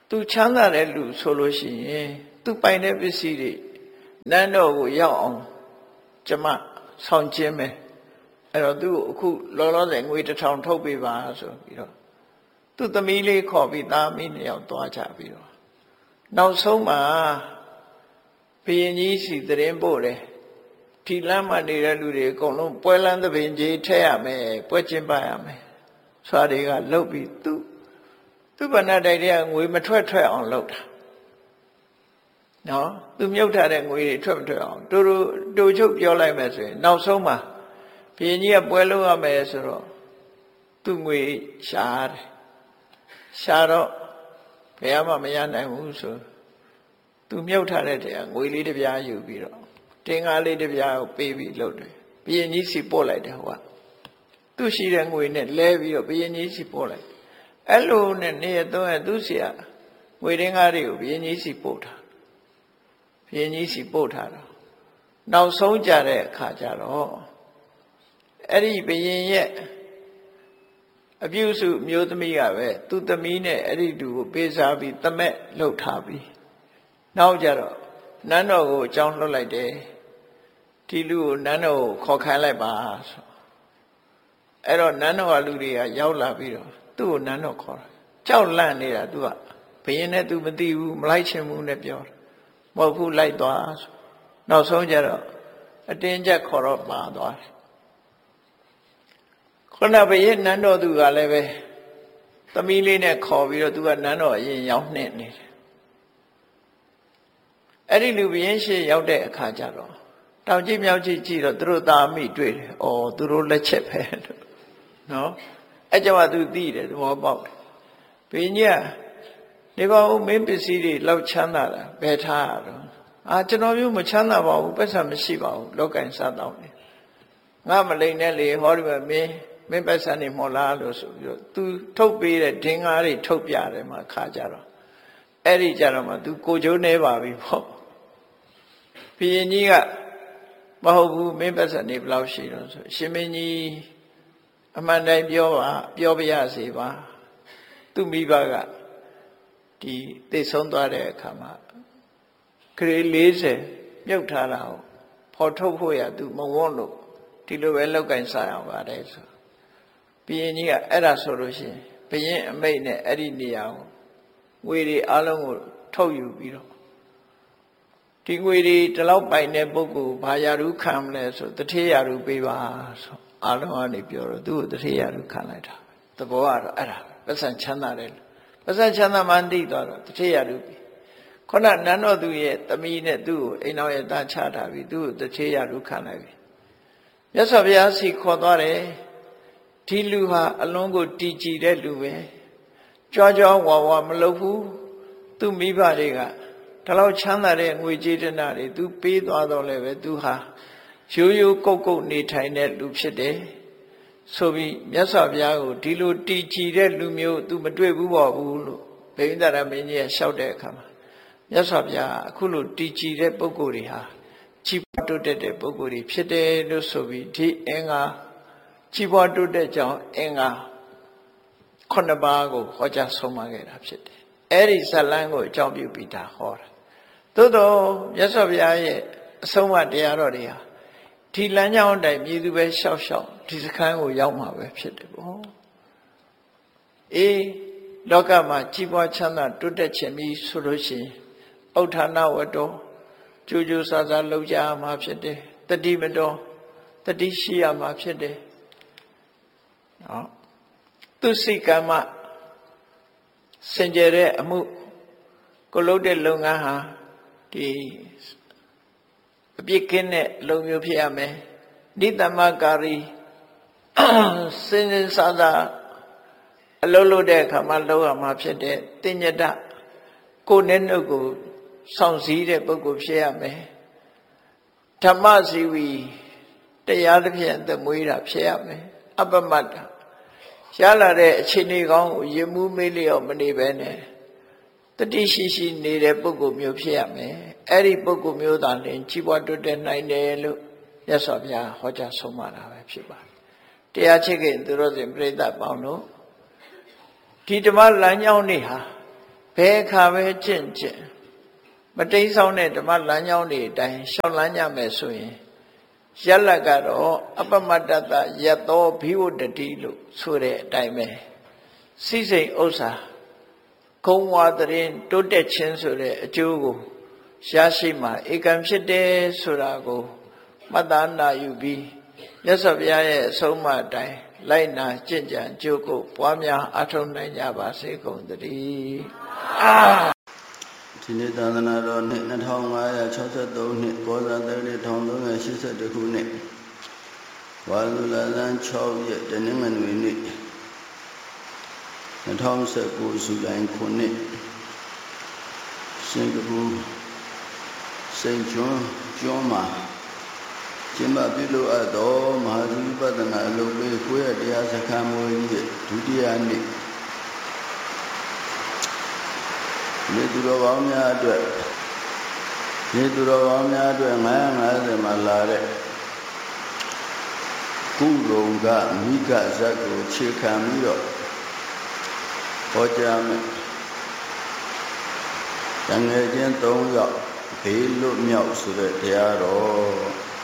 သူချမ်းသာတဲ့လူဆိုလို့ရှိရင်သူပိုင်တဲ့ပစ္စည်းတွေနန်းတော်ကိုရောက်အောင်ကျမဆောင်ကျင်းမယ်အဲ့တော့သူ့အခုလောလောဆယ်ငွေ1000ထုတ်ပေးပါဆိုပြီးတော့သူ့သမီးလေးခေါ်ပြီးသားမီး2ယောက်သွားကြပြီးတော့နောက်ဆုံးမှာဘုရင်ကြီးစီသတင်းပို့တယ်ဒီလမ်းမှာနေတဲ့လူတွေအကုန်လုံးပွဲလန်းသဘင်ကြီးထည့်ရမယ်ပွဲကျင်းပရမယ်ဆွာတွေကလှုပ်ပြီးသူ့ဗဏ္ဍတိုက်တွေကငွေမထွက်အောင်လှုပ်တာနော်သူမြုပ်ထားတဲ့ငွေတွေထွက်မထွက်အောင်တူချုပ်ပြောလိုက်မယ်ဆိုရင်နောက်ဆုံးမှာဘုရင်ကြီးကပွဲလုပ်ရမယ်ဆိုတော့သူ့ငွေရှာတယ်ရှာတော့ဘယ်မှမရနိုင်ဘူးဆိုသူမြုပ်ထားတဲ့တရားငွေလေးတစ်ပြားယူပြီးတော့တင်ကားလေးတစ်ပြားကိုပေးပြီးလုပ်တယ်ဘုရင်ကြီးစီပို့လိုက်တယ်ဟိုကသူ့ရှိတဲ့ငွေနဲ့လဲပြီးတော့ဘုရင်ကြီးစီပို့လိုက်အဲ့လိုနဲ့နေရတော့သူ့စီကငွေတင်ကားတွေကိုဘုရင်ကြီးစီပို့တာဘုရင်ကြီးစီပို့ထားတော့နောက်ဆုံးကြတဲ့အခါကျတော့အဲ့ဒီဘုရင်ရဲ့အပြုစုမျိုးသမီးကပဲသူ့သမီးနဲ့အဲ့ဒီတူကိုပေးစားပြီးတမက်လှုပ်ထားပြီးနောက်ကြတော့နန်းတော်ကိုအကြောင်းလှုပ်လိုက်တယ်ဒီလူကိုနန်းတော်ကိုခေါ်ခိုင်းလိုက်ပါဆိုအဲ့တော့နန်းတော်ကလူတွေကရောက်လာပြီးတော့သူ့ကိုနန်းတော်ခေါ်တာကြောက်လန့်နေတာသူကဘုရင်နဲ့သူမသိဘူးမလိုက်ချင်ဘူးနဲ့ပြောတယ်မဟုတ်ဘူးလိုက်သွားဆိုနောက်ဆုံးကြတော့အတင်းကျပ်ခေါ်တော့ပါသွားတယ်ခုနဘုရင်နန်းတော်သူကလည်းပဲသမီးလေးနဲ့ခေါ်ပြီးတော့သူကနန်းတော်အရင်ရောက်နေတယ်အဲ့ဒီလူဘုရင်ရှေ့ရောက်တဲ့အခါကျတော့တောင်ကြည့်မြောက်ကြည့်ကြည့်တော့သူတို့သားမိတွေ့တယ်။အော်သူတို့လက်ချက်ပဲလို့နော်အဲ့ကြောင့်သူသိတယ်သဘောပေါက်တယ်။ဘုရင်ကြီးကဒီကောင်မင်းပစ္စည်းတွေလောက်ချမ်းသာတာဘယ်ထားရတော့ကျွန်တော်မျိုးမချမ်းသာပါဘူးပတ်စံမရှိပါဘူးလောက်ကင်စားတော့တယ်။ငါမလိန်နဲ့လေဟောဒီမှာမင်းပတ်စံနေမော်လားလို့ဆိုပြီးတော့သူထုတ်ပေးတဲ့ဒင်းကားတွေထုတ်ပြတယ်မှာခါကြတော့အဲ့ဒီကြတော့မှသူကိုကျိုးနေပါပြီပေါ့ဘုရင်ကြီးကမဟုတ်ဘူးမင်းပတ်စံနေဘယ်လောက်ရှိတော့ဆိုရှင်မင်းကြီးအမှန်တိုင်းပြောပြရစေပါသူ့မိဘကဒီသိဆုံးသွားတဲ့အခါမှာခရီး40မြုပ်ထားတာကိုဖော်ထုတ်ဖို့ရသူမဝန်းလို့ဒီလိုပဲလောက်ကင်စားအောင်ပါတယ်ဆိုဘုရင်ကြီးကအဲ့ဒါဆိုလို့ရှိရင်ဘုရင်အမိတ်နဲ့အဲ့ဒီနေရာကိုငွေတွေအလုံးကိုထုတ်ယူပြီးတော့ဒီငွေတွေဒီလောက်ပိုင်တဲ့ပုဂ္ဂိုလ်ဘာယာရုခံမလဲဆိုတထေးယာရုပေးပါဆိုအလုံးကနေပြောတော့သူ့ကိုတထေးယာရုခံလိုက်တာသဘောကတော့အဲ့ဒါပတ်စံချမ်းသာတယ်ပတ်စံချမ်းသာမှန်းသိသွားတော့တထေးယာရုပြီးခုနနန်းတော်သူရဲ့သမီးနဲ့သူ့ကိုအိမ်တော်ရဲ့သားချထားပြီးသူ့ကိုတထေးယာရုခံလိုက်ပြီမြတ်စွာဘုရားစီခေါ်သွားတယ်ဒီလူဟာအလုံးကိုတည်ကြည်တဲ့လူပဲကြွားကြွားဝါဝါမလုပ်ဘူးသူ့မိဘတွေကဒါလောက်ချမ်းသာတဲ့ငွေကြေးတနာတွေသူပေးသွားတော့လည်းပဲသူဟာရိုးရိုးကုတ်ကုတ်နေထိုင်တဲ့လူဖြစ်တယ်ဆိုပြီးမြတ်စွာဘုရားကိုဒီလိုတည်ကြည်တဲ့လူမျိုးသူမတွေ့ဘူးပေါ့ဘူးလို့ဗိဓာရမင်းကြီးကလျှောက်တဲ့အခါမှာမြတ်စွာဘုရားအခုလိုတည်ကြည်တဲ့ပုဂ္ဂိုလ်တွေဟာကြီးပွားတိုးတက်တဲ့ပုဂ္ဂိုလ်တွေဖြစ်တယ်လို့ဆိုပြီးဒီအင်္ဂါကြီးပွားတိုးတက်ကြောင်းအင်္ဂါ9ပါးကိုဟောကြားဆုံးမခဲ့တာဖြစ်တယ်အဲ့ဒီဇတ်လမ်းကိုအကြောင်းပြုပြီးဒါဟောတာသို့တော့မြတ်စွာဘုရားရဲ့အဆုံးအမတရားတော်တွေဟာဒီလမ်းကြောင်းအတိုင်းမြည်သူပဲရှောက်ဒီစခန်းကိုရောက်မှာပဲဖြစ်တယ်ပေါ့အေးလောကမှာကြီးပွားချမ်းသာတိုးတက်ခြင်းပြီးဆိုလို့ရှိရင်ဥဋ္ဌာဏဝတ္တောကြိုးကြိုးစားစားလုပ်ကြရမှာဖြစ်တယ်တတိမတော်တတိရှိရမှာဖြစ်တယ်နော်သူစိတ်ကမ္မစင်ကြယ်တဲ့အမှုကိုလုပ်တဲ့လုပ်ငန်းဟာဒီအပြစ်ကင်းတဲ့လုံမျိုးဖြစ်ရမယ်နိတ္တမကာရီစင်စင်စားစားအလုပ်လုပ်တဲ့အခါမှာလုပ်ရမှာဖြစ်တဲ့တင်ညတကိုယ်နဲ့နှုတ်ကိုစောင့်စည်းတဲ့ပုဂ္ဂိုလ်ဖြစ်ရမယ်ဓမ္မစီဝီတရားတစ်ဖြင့်သမွေးတာဖြစ်ရမယ်အပမတ္တရလာတဲ့အခြေအနေကောင်းကိုရမှုမေးလျော့မနေပဲနဲ့တတိရှိနေတဲ့ပုဂ္ဂိုလ်မျိုးဖြစ်ရမယ်အဲ့ဒီပုဂ္ဂိုလ်မျိုးသာလျှင်ကြီးပွားတိုးတက်နိုင်တယ်လို့မြတ်စွာဘုရားဟောကြားဆုံးမတာပဲဖြစ်ပါတယ်တရားချစ်ခင်သူတော်စင်ပြိဿပေါင်းတို့ဒီဓမ္မလမ်းကြောင်းတွေဟာဘဘယ်အခါပဲကျင့်ကျင့်မတိမ်းဆောင်တဲ့ဓမ္မလမ်းကြောင်းတွေအတိုင်းရှောက်လန်းကြမယ်ဆိုရင်ယက်လက်ကတော့အပမတ္တတယတ်သောဘိဝတ္တိလို့ဆိုတဲ့အတိုင်းပဲစိစိမ်ဥစ္စာဂုံဝါတရင်တိုးတက်ခြင်းဆိုတဲ့အကျိုးကိုရရှိမှဧကံဖြစ်တယ်ဆိုတာကိုမှတ်သားနာယူပြီးမြတ်စွာဘုရားရဲ့အဆုံးအမအတိုင်းလိုက်နာကျင့်ကြံကြိုးကိုပွားများအားထုတ်နိုင်ကြပါစေကုန်သတည်းဒီနေ့သာသနာတော်နှစ်2563နှစ်ကောဇာတိ1382ခုနှစ်ဝါလူလာဇန်6ရက်တနင်္ဂနွေနေ့2019ဇူလိုင်9နှစ်စင်ကာပူစိန်ကျွန်းမှာကျင်းပပြုလုပ်အပ်သောမဟာသီဝိပဿနာအလုပ်ပေးကိုယ့်ရဲ့တရားစခန်းမွေးကြီးဒုတိယနေ့နေသူတော်ကောင်းများအတွက်950မှာလာတဲ့ကုရုံကမိဂဇတ်ကိုခြေခံပြီးတော့ဟောကြားမယ်တန်ငယ်ချင်း3ယောက်ဘေးလွတ်မြောက်ဆိုတဲ့တရားတော်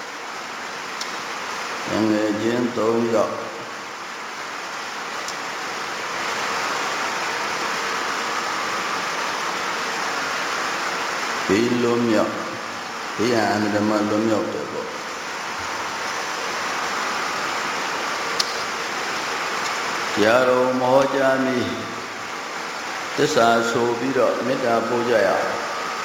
တန်ငယ်ချင်း3ယောက်ဘေးလွတ်မြောက်ဘေးရန်ဓမ္မလွတ်မြောက်တယ်ပေါ့တရားတော်မဟောကြားမီသစ္စာဆိုပြီးတော့မေတ္တာပို့ကြရအောင်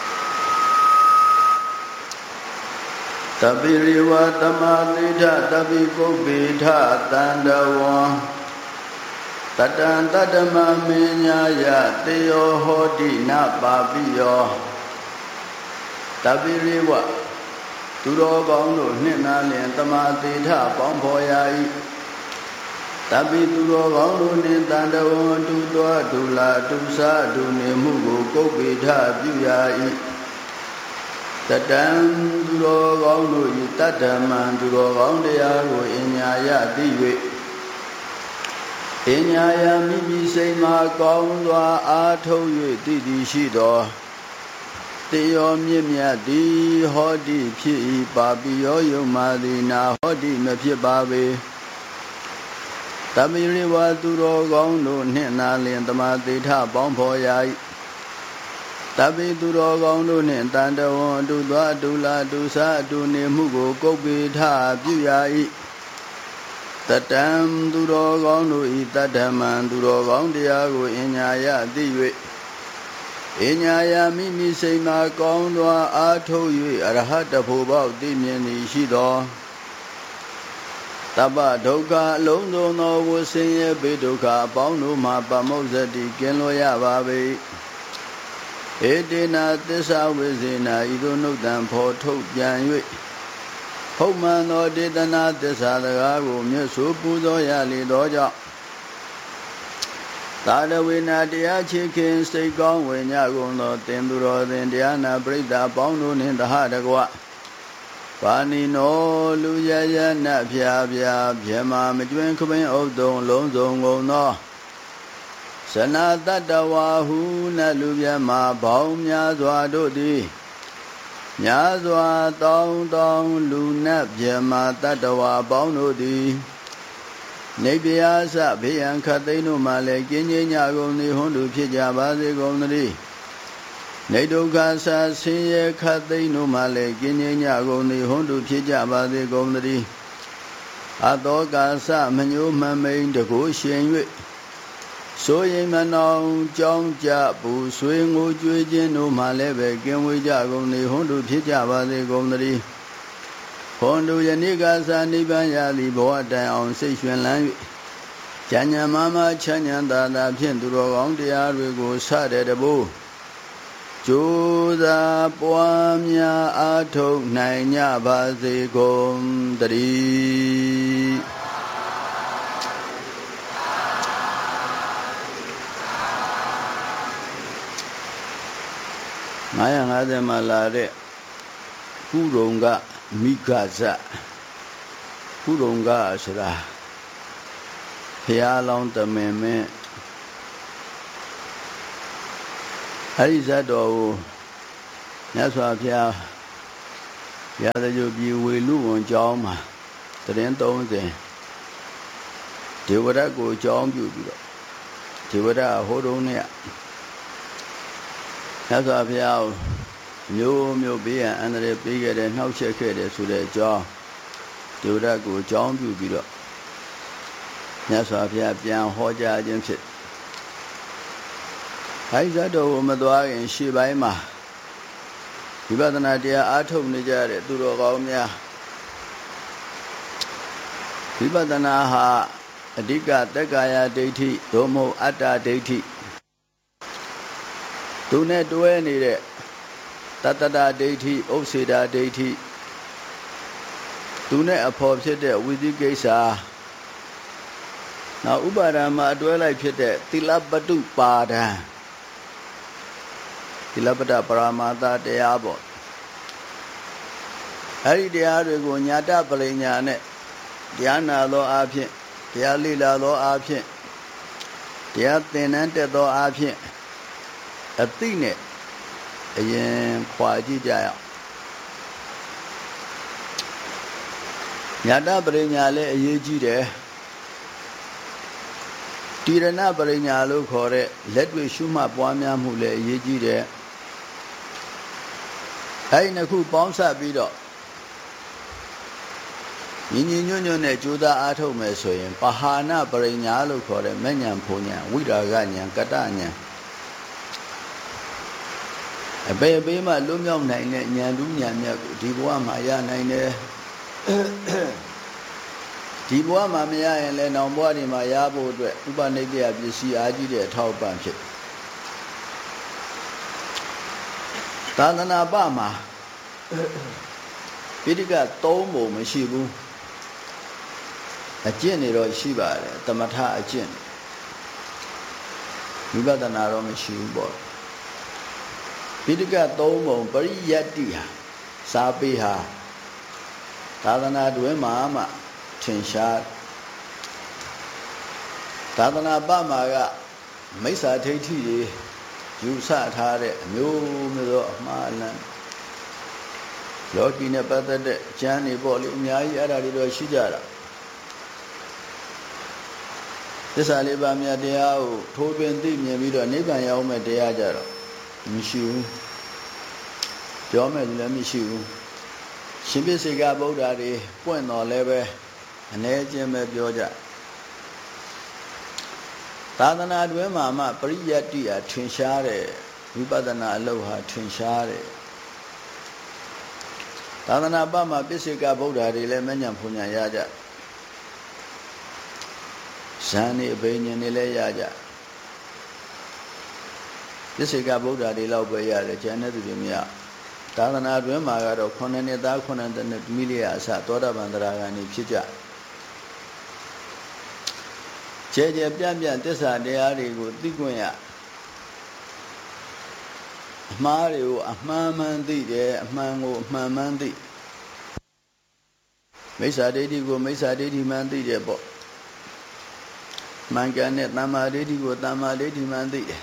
တပိရိဝတမတိထတပိကုပ္ပိထတန္တဝံတတံတတ္တမမင်းညာယတေယောဟောတိနပါပိယောတပိရိဝသူတော်ကောင်းတို့နှင့်နာလျင်တမတိထပေါင်းဖော်ရာ၏တပိသူတော်ကောင်းတို့နှင့်တန္တဝံတူတော်တူလာတူစားတူနေမှုကိုကုပ္ပိထပြုရာ၏တတံသူတော်ကောင်းတို့၏တတ္တမံသူတော်ကောင်းတရားကိုအညာယသိ၍အညာယမိမိစိတ်မှာကောင်းစွာအားထုတ်၍တည်တည်ရှိသောတေယောမြင့်မြတ်သည်ဟောတိဖြစ်၏ပါပိယောယုံမာသည်နာဟောတိမဖြစ်ပါပေတမိရိဝသူတော်ကောင်းတို့နှင့်နာလျင်တမသေထပေါင်းဖော်ရာ၏တပိသူတော်ကောင်းတို့နှင့်တန်တဝံအတူသွားအတူလာအတူစားအတူနေမှုကိုကုပ္ပိထပြုရာ၏တတံသူတော်ကောင်းတို့၏တတ္တမံသူတော်ကောင်းတရားကိုအညာယသိ၍အညာယမိမိစိတ်မှာကောင်းစွာအားထုတ်၍အရဟတဖို့ပေါက်သိမြင်သည်ရှိသောတပ္ပဒုက္ခအလုံးစုံသောဝဆင်းရဲဘေးဒုက္ခအပေါင်းတို့မှပမုဇ္ဇတိကင်းလွတ်ရပါပေဧတေနသစ္စာဝိဇေနာဤသို့နှုတ်တံဖော်ထုတ်ပြန်၍ဟုတ်မှန်သောဒေသနာသစ္စာစကားကိုမြတ်စွာပူဇော်ရလေသောကြောင့်သာရဝေနာတရားချေခင်စိတ်ကောင်းဝေညကုန်သောတင်သူတော်သင်တရားနာပရိသတ်ပေါင်းတို့နှင့်တဟတကွပါဏိနောလူရရနတ်ဖြာဖြာမြမမကျွင်းခပင်းဥဒ္ဒုံလုံးစုံကုန်သောဇနာတတ္တဝါဟုနတ်လူမြမပေါင်းများစွာတို့သည်များစွာတောင်းလူနတ်မြမတတ္တဝါပေါင်းတို့သည်နေပြာစဘေးရန်ခတ်သိမ်းတို့မှလည်းကင်းငြိမ်းကြကုန်သည်ဟွန်းတူဖြစ်ကြပါစေကုန်သတည်းနေဒုက္ခဆာဆင်းရဲခတ်သိမ်းတို့မှလည်းကင်းငြိမ်းကြကုန်သည်ဟွန်းတူဖြစ်ကြပါစေကုန်သတည်းအတောကာသမညိုမှမိန်တကိုးရှင်၍ဆိုရင်မနောင်ကြောင်းကြပူဆွေငိုကြွေးခြင်းတို့မှလည်းပဲကင်းဝေးကြကုန်သည်ဟွန်းတူဖြစ်ကြပါစေကုန်သတည်းဟွန်းတူယနေ့ကသာနိဗ္ဗာန်ရသည်ဘဝတိုင်အောင်စိတ်ရွှင်လန်း၍ဉာဏ်ဉာဏ်မှချမ်းဉာဏ်သာဖြင့်သူတော်ကောင်းတရားတွေကိုစတဲ့တဘို့ကြိုးစားပွားများအားထုတ်နိုင်ကြပါစေကုန်သတည်း950မှာလာတဲ့ကုရုံကမိဂဇတ်ကုရုံကဆိုတာဘုရားလောင်းတမင်မင်းအဲဒီဇတ်တော်ကိုမြတ်စွာဘုရားရာဇဂိုပြည်ဝေလူဝန်ကျောင်းမှာသတင်း30ဒေဝရတ်ကိုအကြောင်းပြုပြီးတော့ဒေဝရတ်ဟိုတုန်းနဲ့မြတ်စွာဘုရားမျိုးဘေးရန်အန္တရာယ်ပေးခဲ့တဲ့နှောက်ယှက်ခဲ့တဲ့ဆိုတဲ့အကြောင်းဒေဝရတ်ကိုအကြောင်းပြုပြီးတော့မြတ်စွာဘုရားပြန်ဟောကြားခြင်းဖြစ်အဲဒီဇတ်တော်ကိုမသွားခင်ရှေ့ပိုင်းမှာဝိပဿနာတရားအားထုတ်နေကြတဲ့သူတော်ကောင်းများဝိပဿနာဟာအဓိကတက္ကာယဒိဋ္ဌိသို့မဟုတ်အတ္တဒိဋ္ဌိသူနဲ့တွဲနေတဲ့တတ္တဒဒိဋ္ဌိဥစ္စေဒဒိဋ္ဌိသူနဲ့အဖော်ဖြစ်တဲ့ဝိသိကိစ္စနောက်ဥပါဒာမှာအတွဲလိုက်ဖြစ်တဲ့သီလပတုပါဒံသီလပတ္တပရမတ္တတရားပေါ့အဲ့ဒီတရားတွေကိုညာတပရိညာနဲ့တရားနာသောအားဖြင့်တရားလေ့လာသောအားဖြင့်တရားသင်တန်းတက်သောအားဖြင့်အသိနဲ့အရင်ခွာကြည့်ကြရအောင်ညာတပရိညာလည်းအရေးကြီးတယ်တိရဏပရိညာလို့ခေါ်တဲ့လက်တွေ့ရှုမှတ်ပွားများမှုလည်းအရေးကြီးတယ်အဲဒီနှစ်ခုပေါင်းစပ်ပြီးတော့ညီညီညွတ်ညွတ်နဲ့ကြိုးစားအားထုတ်မယ်ဆိုရင်ပဟာနပရိညာလို့ခေါ်တဲ့မဲ့ညာဖုံညာဝိရာဂညာကတ္တညာအပေအပေးမှလွတ်မြောက်နိုင်တဲ့ဉာဏ်တူးဉာဏ်မြတ်ကိုဒီဘဝမှာရနိုင်တယ်ဒီဘဝမှာမရရင်လည်းနောက်ဘဝတွေမှာရဖို့အတွက်ဥပနိဒေယပစ္စည်းအားကြီးတဲ့အထောက်အပံ့ဖြစ်သာသနာ့ဘမှာပိဋက3ပုံမရှိဘူးအကျင့်တွေတော့ရှိပါတယ်သမထအကျင့်ဝိပဿနာတော့မရှိဘူးပေါ့ပိဋက3ပုံပရိယတ္တိဟာစာပေဟာသာသနာတွင်မှာထင်ရှားသာသနာ့ဘမှာကမိစ္ဆာဒိဋ္ဌိတွေယူဆထားတဲ့အမျိုးမျိုးသောအမှားအလမ်းလောကီနဲ့ပတ်သက်တဲ့ကျမ်းတွေပေါ့လေအများကြီးအဲ့ဒါတွေတော့ရှိကြတာသစ္စာလေးပါးမြတ်တရားကိုထိုးပင်သိမြင်ပြီးတော့နိဗ္ဗာန်ရောက်မဲ့တရားကြတော့မရှိဘူးပြောမယ်လည်းမရှိဘူးရှင်ပိစိကဗုဒ္ဓတွေပွင့်တော်လည်းပဲအ ਨੇ ချင်းပဲပြောကြသာသနာတွင်မှာပရိယတ္တိဟာထင်ရှားတယ်ဝိပဿနာအလုပ်ဟာထင်ရှားတယ်သာသနာ့ဘမှာပိစိကဗုဒ္ဓတွေလည်းမဉ္ဇဉ်ဖုန်ညာရကြဇန်နေအဘိညာဉ်တွေလည်းရကြပိစိကဗုဒ္ဓတွေလောက်ပဲရတယ်ကျန်တဲ့သူတွေမရသာသနာတွင်မှာကတော့9နှစ်သား9နှစ်သမီးလေးအစသောတာပန်တရားဂန်တွေဖြစ်ကြကျဲကျဲပြန့်ပြန့်သစ္စာတရားတွေကိုသိခွင့်ရအမှားတွေကိုအမှန်မှန်သိတယ်အမှန်ကိုအမှန်မှန်သိမိစ္ဆာဒိဋ္ဌိကိုမိစ္ဆာဒိဋ္ဌိမှန်သိတယ်ပေါ့မှန်ကန်တဲ့တမ္မာဒိဋ္ဌိကိုတမ္မာဒိဋ္ဌိမှန်သိတယ်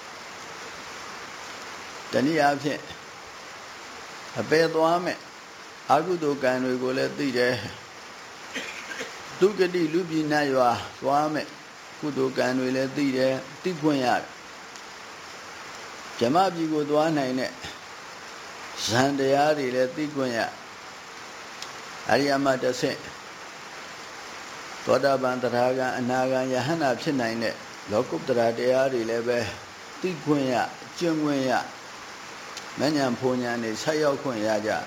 တနည်းအားဖြင့်အပယ်သွားမဲ့အကုသိုလ်ကံတွေကိုလည်းသိတယ်ဒုက္ခတိလူပြည်နတ်ရွာသွားမဲ့ကုသိုလ်ကံတွေလည်းသိတယ်သိခွင့်ရတယ်ဇမပြည်ကိုသွားနိုင်တဲ့ဇန်တရားတွေလည်းသိခွင့်ရအရိယမတဆင့်သောတာပန်တရားဂံအနာဂံယဟန္တာဖြစ်နိုင်တဲ့လောကုတ္တရာတရားတွေလည်းပဲသိခွင့်ရကျင့်ခွင့်ရမဉ္ဇဉ်ဖုန်ညာနေဆက်ရောက်ခွင့်ရကြ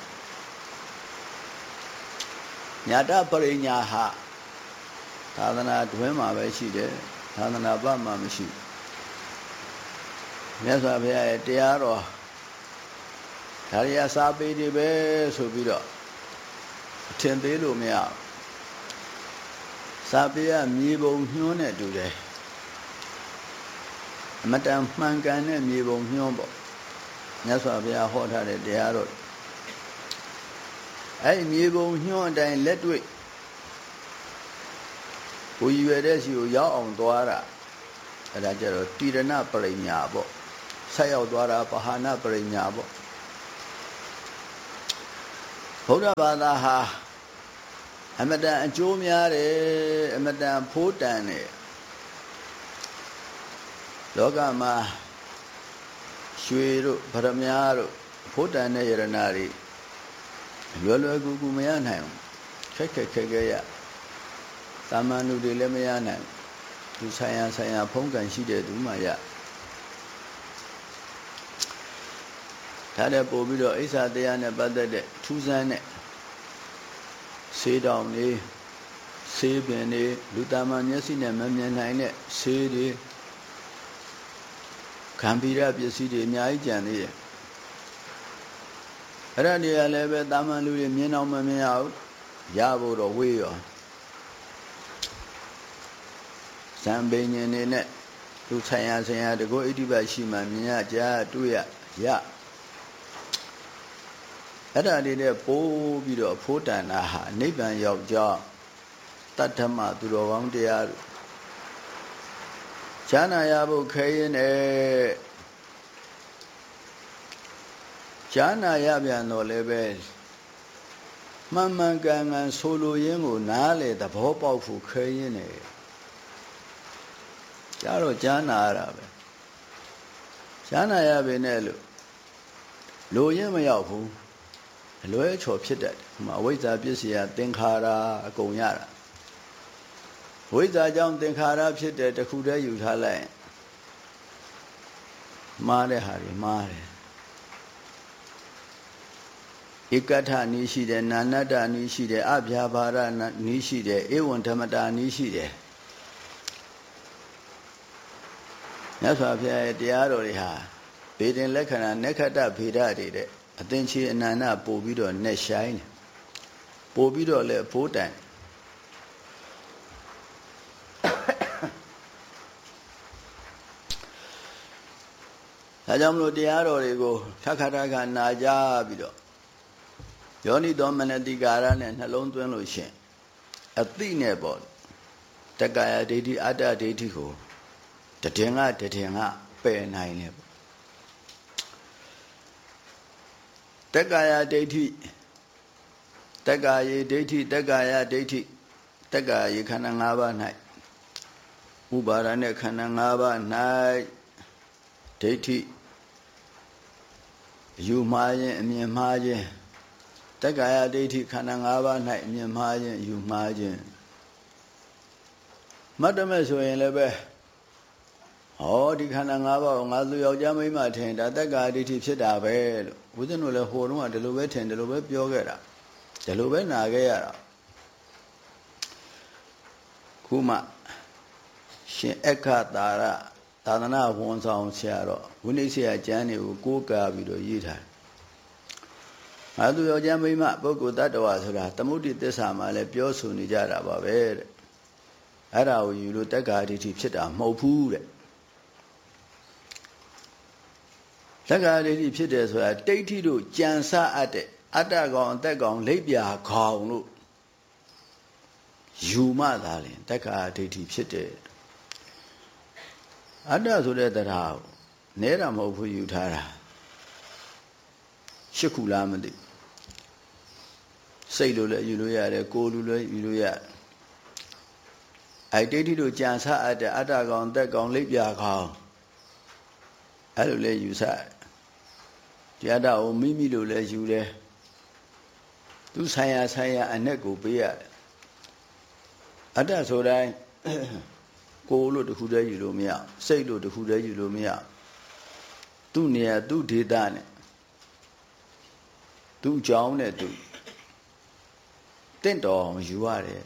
ညာတပရိညာဟာသာသနာတွင်မှာပဲရှိတယ်သာသနာ့ဘမှာမရှိမြတ်စွာဘုရားရဲ့တရားတော်ဒါရီယာစာပေတွေပဲဆိုပြီးတော့အထင်သေးလို့မရဘူးစာပေကမြေပုံညွှန်းနဲ့တူတယ်အမတန်မှန်ကန်တဲ့မြေပုံညွှန်းပေါ့မြတ်စွာဘုရားဟောထားတဲ့တရားတော်အဲ့ဒီမြေပုံညွှန်းအတိုင်းလက်တွေ့ကိုရွယ်တဲ့စီကိုရောက်အောင်သွားတာအဲ့ဒါကြတော့တိရဏပရိညာပေါ့ဆက်ရောက်သွားတာပဟာနာပရိညာပေါ့ဗုဒ္ဓဘာသာဟာအမတန်အကျိုးများတယ်အမတန်ဖိုးတန်တယ်လောကမှာရွှေတို့ဗရမ ्या တို့ဖိုးတန်တဲ့ယရနာတွေလွယ်လွယ်ကူကူမရနိုင်ဘူးခက်ခဲရတာမန်လူတွေလည်းမရနိုင်ဘူးသူဆိုင်ရာဖုံးကန်ရှိတဲ့သူမှရဒါနဲ့ပို့ပြီးတော့အိဆာတရားနဲ့ပတ်သက်တဲ့ထူးဆန်းတဲ့ဆေးတောင်တွေဆေးပင်တွေလူသားမှမျက်စိနဲ့မမြင်နိုင်တဲ့ဆေးတွေခံပြီးရပစ္စည်းတွေအများကြီးကြံသေးတယ်အဲ့ဒါတွေကလည်းပဲတာမန်လူတွေမြင်အောင်မမြင်အောင်ရဖို့တော့ဝေးရောဇံပင်ញင်နေနဲ့သူဆိုင်ရာတကောဣတိပတ်ရှိမှမြင်ရကြားတွေ့ရအဲ့ဒါတွေနဲ့ပိုးပြီးတော့ဖိုးတန်တာဟာနိဗ္ဗာန်ရောက်ကြောင်းတတ္ထမသူတော်ကောင်းတရားတို့ဈာနာရဖို့ခဲရင်နဲ့ဈာနာရပြန်တော့လည်းပဲမှန်မှန်ကန်ကန်ဆိုလိုရင်းကိုနားလေသဘောပေါက်ဖို့ခဲရင်နဲ့ကြတော့ဈာနာရတာပဲဈာနာရပဲနဲ့လိုရင်းမရောက်ဘူးအလွဲချော်ဖြစ်တတ်တယ်။အဝိဇ္ဇာပစ္စယသင်္ခါရအကုန်ရတာ။ဝိဇ္ဇာကြောင့်သင်္ခါရဖြစ်တဲ့တခုတည်းယူထားလိုက်မှားတဲ့ဟာတွေမှားတယ်။ဧကဋ္ဌနည်းရှိတယ်၊နာနတ္တနည်းရှိတယ်၊အဗျာပါဒနည်းရှိတယ်၊ဧဝံဓမ္မတာနည်းရှိတယ်။မြတ်စွာဘုရားရဲ့တရားတော်တွေဟာဗေဒင်လက္ခဏာနက္ခတ္တဗေဒတွေတဲ့အသင်္ချေအနန္တပို့ပြီးတော့နဲ့ဆိုင်တယ်ပို့ပြီးတော့လည်းဖိုးတန်ဒါကြောင့်မလို့တရားတော်တွေကိုခက်ခါခါနာကြပြီးတော့ယောနိသောမနတိကာရနဲ့နှလုံးသွင်းလို့ရှင်အသိနဲ့ပေါ့တက္ကာယဒိဋ္ဌိအတ္တဒိဋ္ဌိကိုတည်င်ကပယ်နိုင်တယ်တက္ကာယဒိဋ္ဌိတက္ကာယေဒိဋ္ဌိတက္ကာယဒိဋ္ဌိတက္ကာယေခန္ဓာ၅ပါး၌ဥပါဒနဲ့ခန္ဓာ၅ပါး၌ဒိဋ္ဌိယူမှားခြင်းအမြင်မှားခြင်းတက္ကာယဒိဋ္ဌိခန္ဓာ၅ပါး၌အမြင်မှားခြင်းယူမှားခြင်းမတ်တမဲ့ဆိုရင်လည်းပဲဟောဒီခန္ဓာ၅ပါးကိုငါသူယောက်ျားမိန်းမထင်ဒါတက္ကာဒိဋ္ဌိဖြစ်တာပဲလို့ဘုရားတို့လည်းဟိုတုန်းကဒီလိုပဲထင်ဒီလိုပဲပြောခဲ့တာဒီလိုပဲနာခဲ့ရတာခုမှရှင်အခတာရသာသနာဝန်ဆောင်ဆရာတော်ဝိနည်းဆရာကျမ်းတွေကိုကိုးကားပြီးတော့ရေးထားငါသူယောက်ျားမိန်းမပုဂ္ဂိုလ်တ attva ဆိုတာသမုဒိသစ္စာမှာလည်းပြောဆိုနေကြတာပါပဲတဲ့အဲ့ဒါကိုယူလို့တက္ကာဒိဋ္ဌိဖြစ်တာမဟုတ်ဘူးတဲ့တက္ကာဒိဋ္ဌိဖြစ်တယ်ဆိုတာဒိဋ္ဌိတို့ကြံစအပ်တဲ့အတ္တကောင်အသက်ကောင်လိပ်ပြာခေါင်လို့ယူမှသာလင်တက္ကာဒိဋ္ဌိဖြစ်တယ်အတ္တဆိုတဲ့တရားကိုနဲတာမဟုတ်ဘူးယူထားတာရှစ်ခုလားမသိစိတ်လိုလည်းယူလို့ရတယ်ကိုယ်လိုလည်းယူလို့ရတယ်ဒိဋ္ဌိတို့ကြံစအပ်တဲ့အတ္တကောင်အသက်ကောင်လိပ်ပြာခေါင်အဲ့လိုလဲယူဆတရားတော်ကိုမိမိလိုလဲယူတယ်သူဆိုင်ရာအ내ကိုပေးရတယ်အတ္တဆိုတိုင်းကိုယ်လို့တခုတည်းယူလို့မရစိတ်လို့တခုတည်းယူလို့မရသူ့နေရာသူ့ဒေတာနဲ့သူ့ကြောင်းနဲ့သူတင့်တော်အောင်ယူရတယ်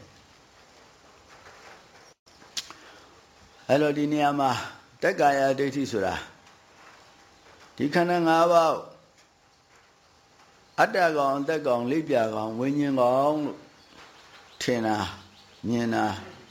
အဲ့လိုဒီနေရာမှာတက္ကာယဒိဋ္ဌိဆိုတာဒီခန္ဓာ၅ပါးအတ္တကောင်အသက်ကောင်လိပ်ပြာကောင်ဝိညာဉ်ကောင်လို့ထင်တာမြင်တာ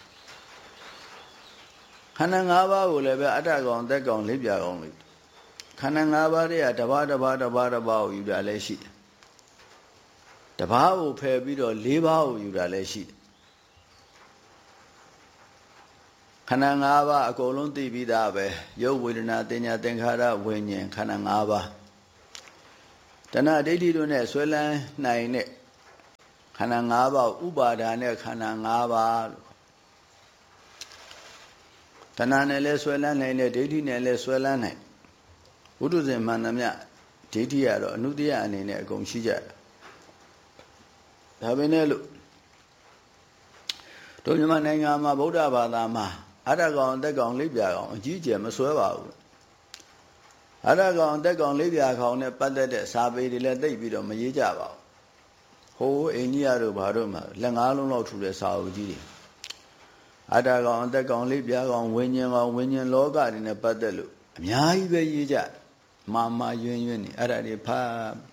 ခန္ဓာ၅ပါးကိုလည်းပဲအတ္တကောင်အသက်ကောင်လိပ်ပြာကောင်လို့ခန္ဓာ၅ပါးတွေကတပါးကိုယူတာလည်းရှိတယ်တပါးကိုဖယ်ပြီးတော့၄ပါးကိုယူတာလည်းရှိတယ်ခန္ဓာ၅ပါးအကုန်လုံးသိပြီးသားပဲရုပ်ဝေဒနာတင်ညာသင်္ခါရဝိညာဉ်ခန္ဓာ၅ပါးတဏှာဒိဋ္ဌိတို့နဲ့ဆွဲလန်းနိုင်တဲ့ခန္ဓာ၅ပါးဥပါဒါနဲ့ခန္ဓာ၅ပါးတဏှာနဲ့လည်းဆွဲလန်းနိုင်တဲ့ဒိဋ္ဌိနဲ့လည်းဆွဲလန်းနိုင်ဘုဒ္ဓဇင်မှန်သမျှဒိဋ္ဌိကတော့အနုတ္တယအနေနဲ့အကုန်ရှိကြတယ်ဒါပဲနဲ့လို့တို့မြန်မာနိုင်ငံမှာဗုဒ္ဓဘာသာမှာအတ္တကောင်အသက်ကောင်လိပ်ပြာကောင်အကြီးအကျယ်မဆွဲပါဘူးအတ္တကောင်အသက်ကောင်လိပ်ပြာကောင်နဲ့ပတ်သက်တဲ့စာပေတွေလည်းသိပြီးတော့မရေးကြပါဘူးဟိုအိန္ဒိယတို့ဘာတို့မှာလက်၅လုံးလောက်ထူတဲ့စာအုပ်ကြီးတွေအတ္တကောင်အသက်ကောင်လိပ်ပြာကောင်ဝိညာဉ်ကောင်ဝိညာဉ်လောကတွေနဲ့ပတ်သက်လို့အများကြီးပဲရေးကြမာယွင်းနေအဲ့ဒါတွေဖတ်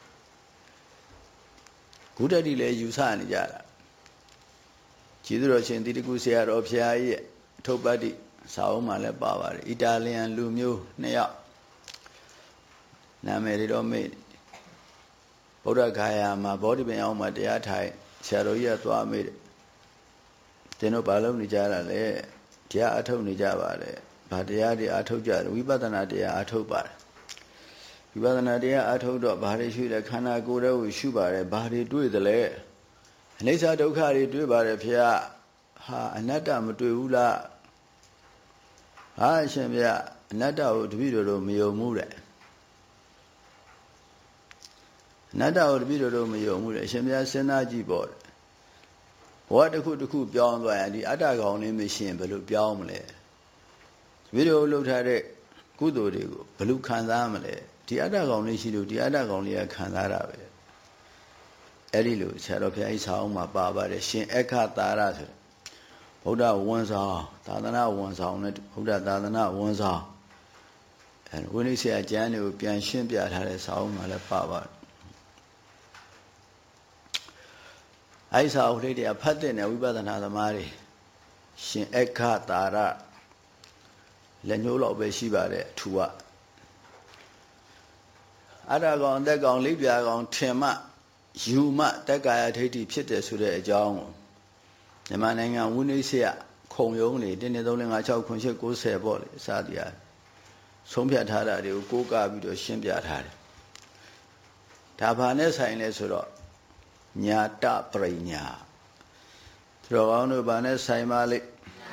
ခုတည်းလည်းယူဆနေကြတာကျေးဇူးတော်ရှင်တိတကုဆရာတော်ဖျားကြီးရဲ့အထုပ်ပတ်တိစာအုပ်မှာလည်းပါပါတယ်အီတာလီယန်လူမျိုး2ယောက်နာမည်တွေတော့မေ့ဗုဒ္ဓဂါယာမှာဗောဓိပင်အောင်မှာတရားထိုင်ဆရာတော်ကြီးကသွားမေ့တယ်သင်တို့ဘာလုပ်နေကြတာလဲတရားအထုတ်နေကြပါလေဘာတရားတွေအထုတ်ကြတယ်ဝိပဿနာတရားအထုတ်ပါတယ်ဝိပဿနာတရားအထုတ်တော့ဘာတွေရှုတယ်ခန္ဓာကိုယ်တွေကိုရှုပါတယ်ဘာတွေတွေ့သလဲအနိစ္စဒုက္ခတွေတွေ့ပါတယ်ဖေဟာအနတ္တမတွေ့ဘူးလားဟာအရှင်ဖေအနတ္တကိုတပည့်တော်မယုံဘူးတဲ့အနတ္တကိုတပည့်တော်မယုံဘူးတဲ့အရှင်ဖေစဉ်းစားကြည့်ပေါ့ဘောတစ်ခုတစ်ခုပြောင်းသွားရင်ဒီအတ္တကောင်လေးမရှိရင်ဘယ်လိုပြောင်းမလဲတပည့်တော်လှုပ်ထားတဲ့ကုသိုလ်တွေကိုဘယ်လိုခံစားမလဲဒီအတ္တကောင်လေးရှိလို့ဒီအတ္တကောင်လေးကခံစားတာပဲအဲ့ဒီလိုဆရာတော်ဘုရားကြီးဆောင်းမှာပါပါတယ်ရှင်အခတာရဆိုဗုဒ္ဓဝန်ဆောင်သာသနာဝန်ဆောင်နဲ့ဗုဒ္ဓသာသနာဝန်ဆောင်အဲဝိနည်းဆရာကျမ်းတွေကိုပြန်ရှင်းပြထားတဲ့ဆောင်းမှာလည်းပါပါတယ်အဲ့ဆောင်းလေးတွေကဖတ်တဲ့ဝိပဿနာသမားတွေရှင်အခတာရလက်ညှိုးလောက်ပဲရှိပါတယ်အထူးကအတ္တကောင်အသက်ကောင်လိပ်ပြာကောင်ထင်မှယူမှတက္ကာယဒိဋ္ဌိဖြစ်တယ်ဆိုတဲ့အကြောင်းကိုမြန်မာနိုင်ငံဝိနည်းဆရာခုံရုံးနေ1 2 3 4 5 6 9 10 90ပေါ့လေအစတရားဆုံးဖြတ်ထားတာတွေကိုကိုးကားပြီးတော့ရှင်းပြထားတယ်ဒါဘာနဲ့ဆိုင်လဲဆိုတော့ညာတပရိညာသူတော်ကောင်းတို့ဘာနဲ့ဆိုင်ပါလိမ့်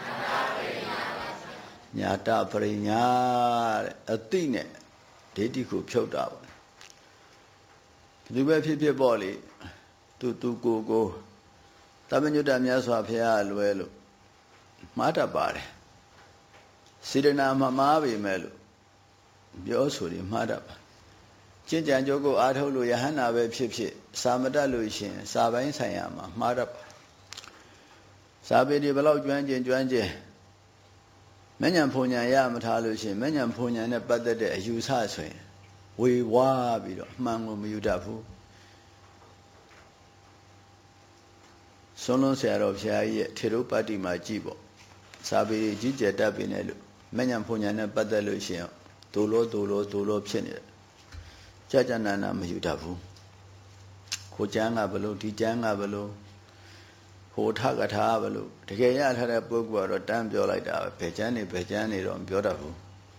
ညာတပရိညာတဲ့အတိနဲ့ဒိဋ္ဌိကိုဖြုတ်တာပေါ့ဒီပဲဖြစ်ဖြစ်ပေါ့လေသူကိုတမညုတ္တမြတ်စွာဘုရားလွယ်လို့မှားတတ်ပါတယ်စေတနာမမှားပေမဲ့လို့ပြောဆိုရင်မှားတတ်ပါကျင့်ကြံကြိုးကိုအားထုတ်လို့ယဟန္တာပဲဖြစ်ဖြစ်စာမတတ်လို့ရှင်စာပိုင်းဆိုင်ရာမှာမှားတတ်ပါစာပေတွေဘယ်လောက်ကျွမ်းကျင်မဉ္ဇဉ်ဖုန်ညာရမထားလို့ရှင်မဉ္ဇဉ်ဖုန်ညာနဲ့ပတ်သက်တဲ့အယူဆဆိုရင်ဝေဝါးပြီးတော့အမှန်ကိုမယူတတ်ဘူးဆုံးလုံးဆရာတော်ဘုရားကြီးရဲ့ထေရုပတ္တိမှာကြည့်ပေါ့စာပေကြီးကျယ်တတ်ပြီနဲ့လို့မဉ္ဇဉ်ဖုန်ညာနဲ့ပတ်သက်လို့ရှင်ဒိုလိုဖြစ်နေတယ်ကြာနာမယူတတ်ဘူးခိုကျမ်းကဘလို့ဒီကျမ်းကဘလို့ဟိုထကထာဘလို့တကယ်ရထားတဲ့ပုဂ္ဂိုလ်ကတော့တန်းပြောလိုက်တာပဲဘယ်ကျမ်းနေတော့မပြောတတ်ဘူး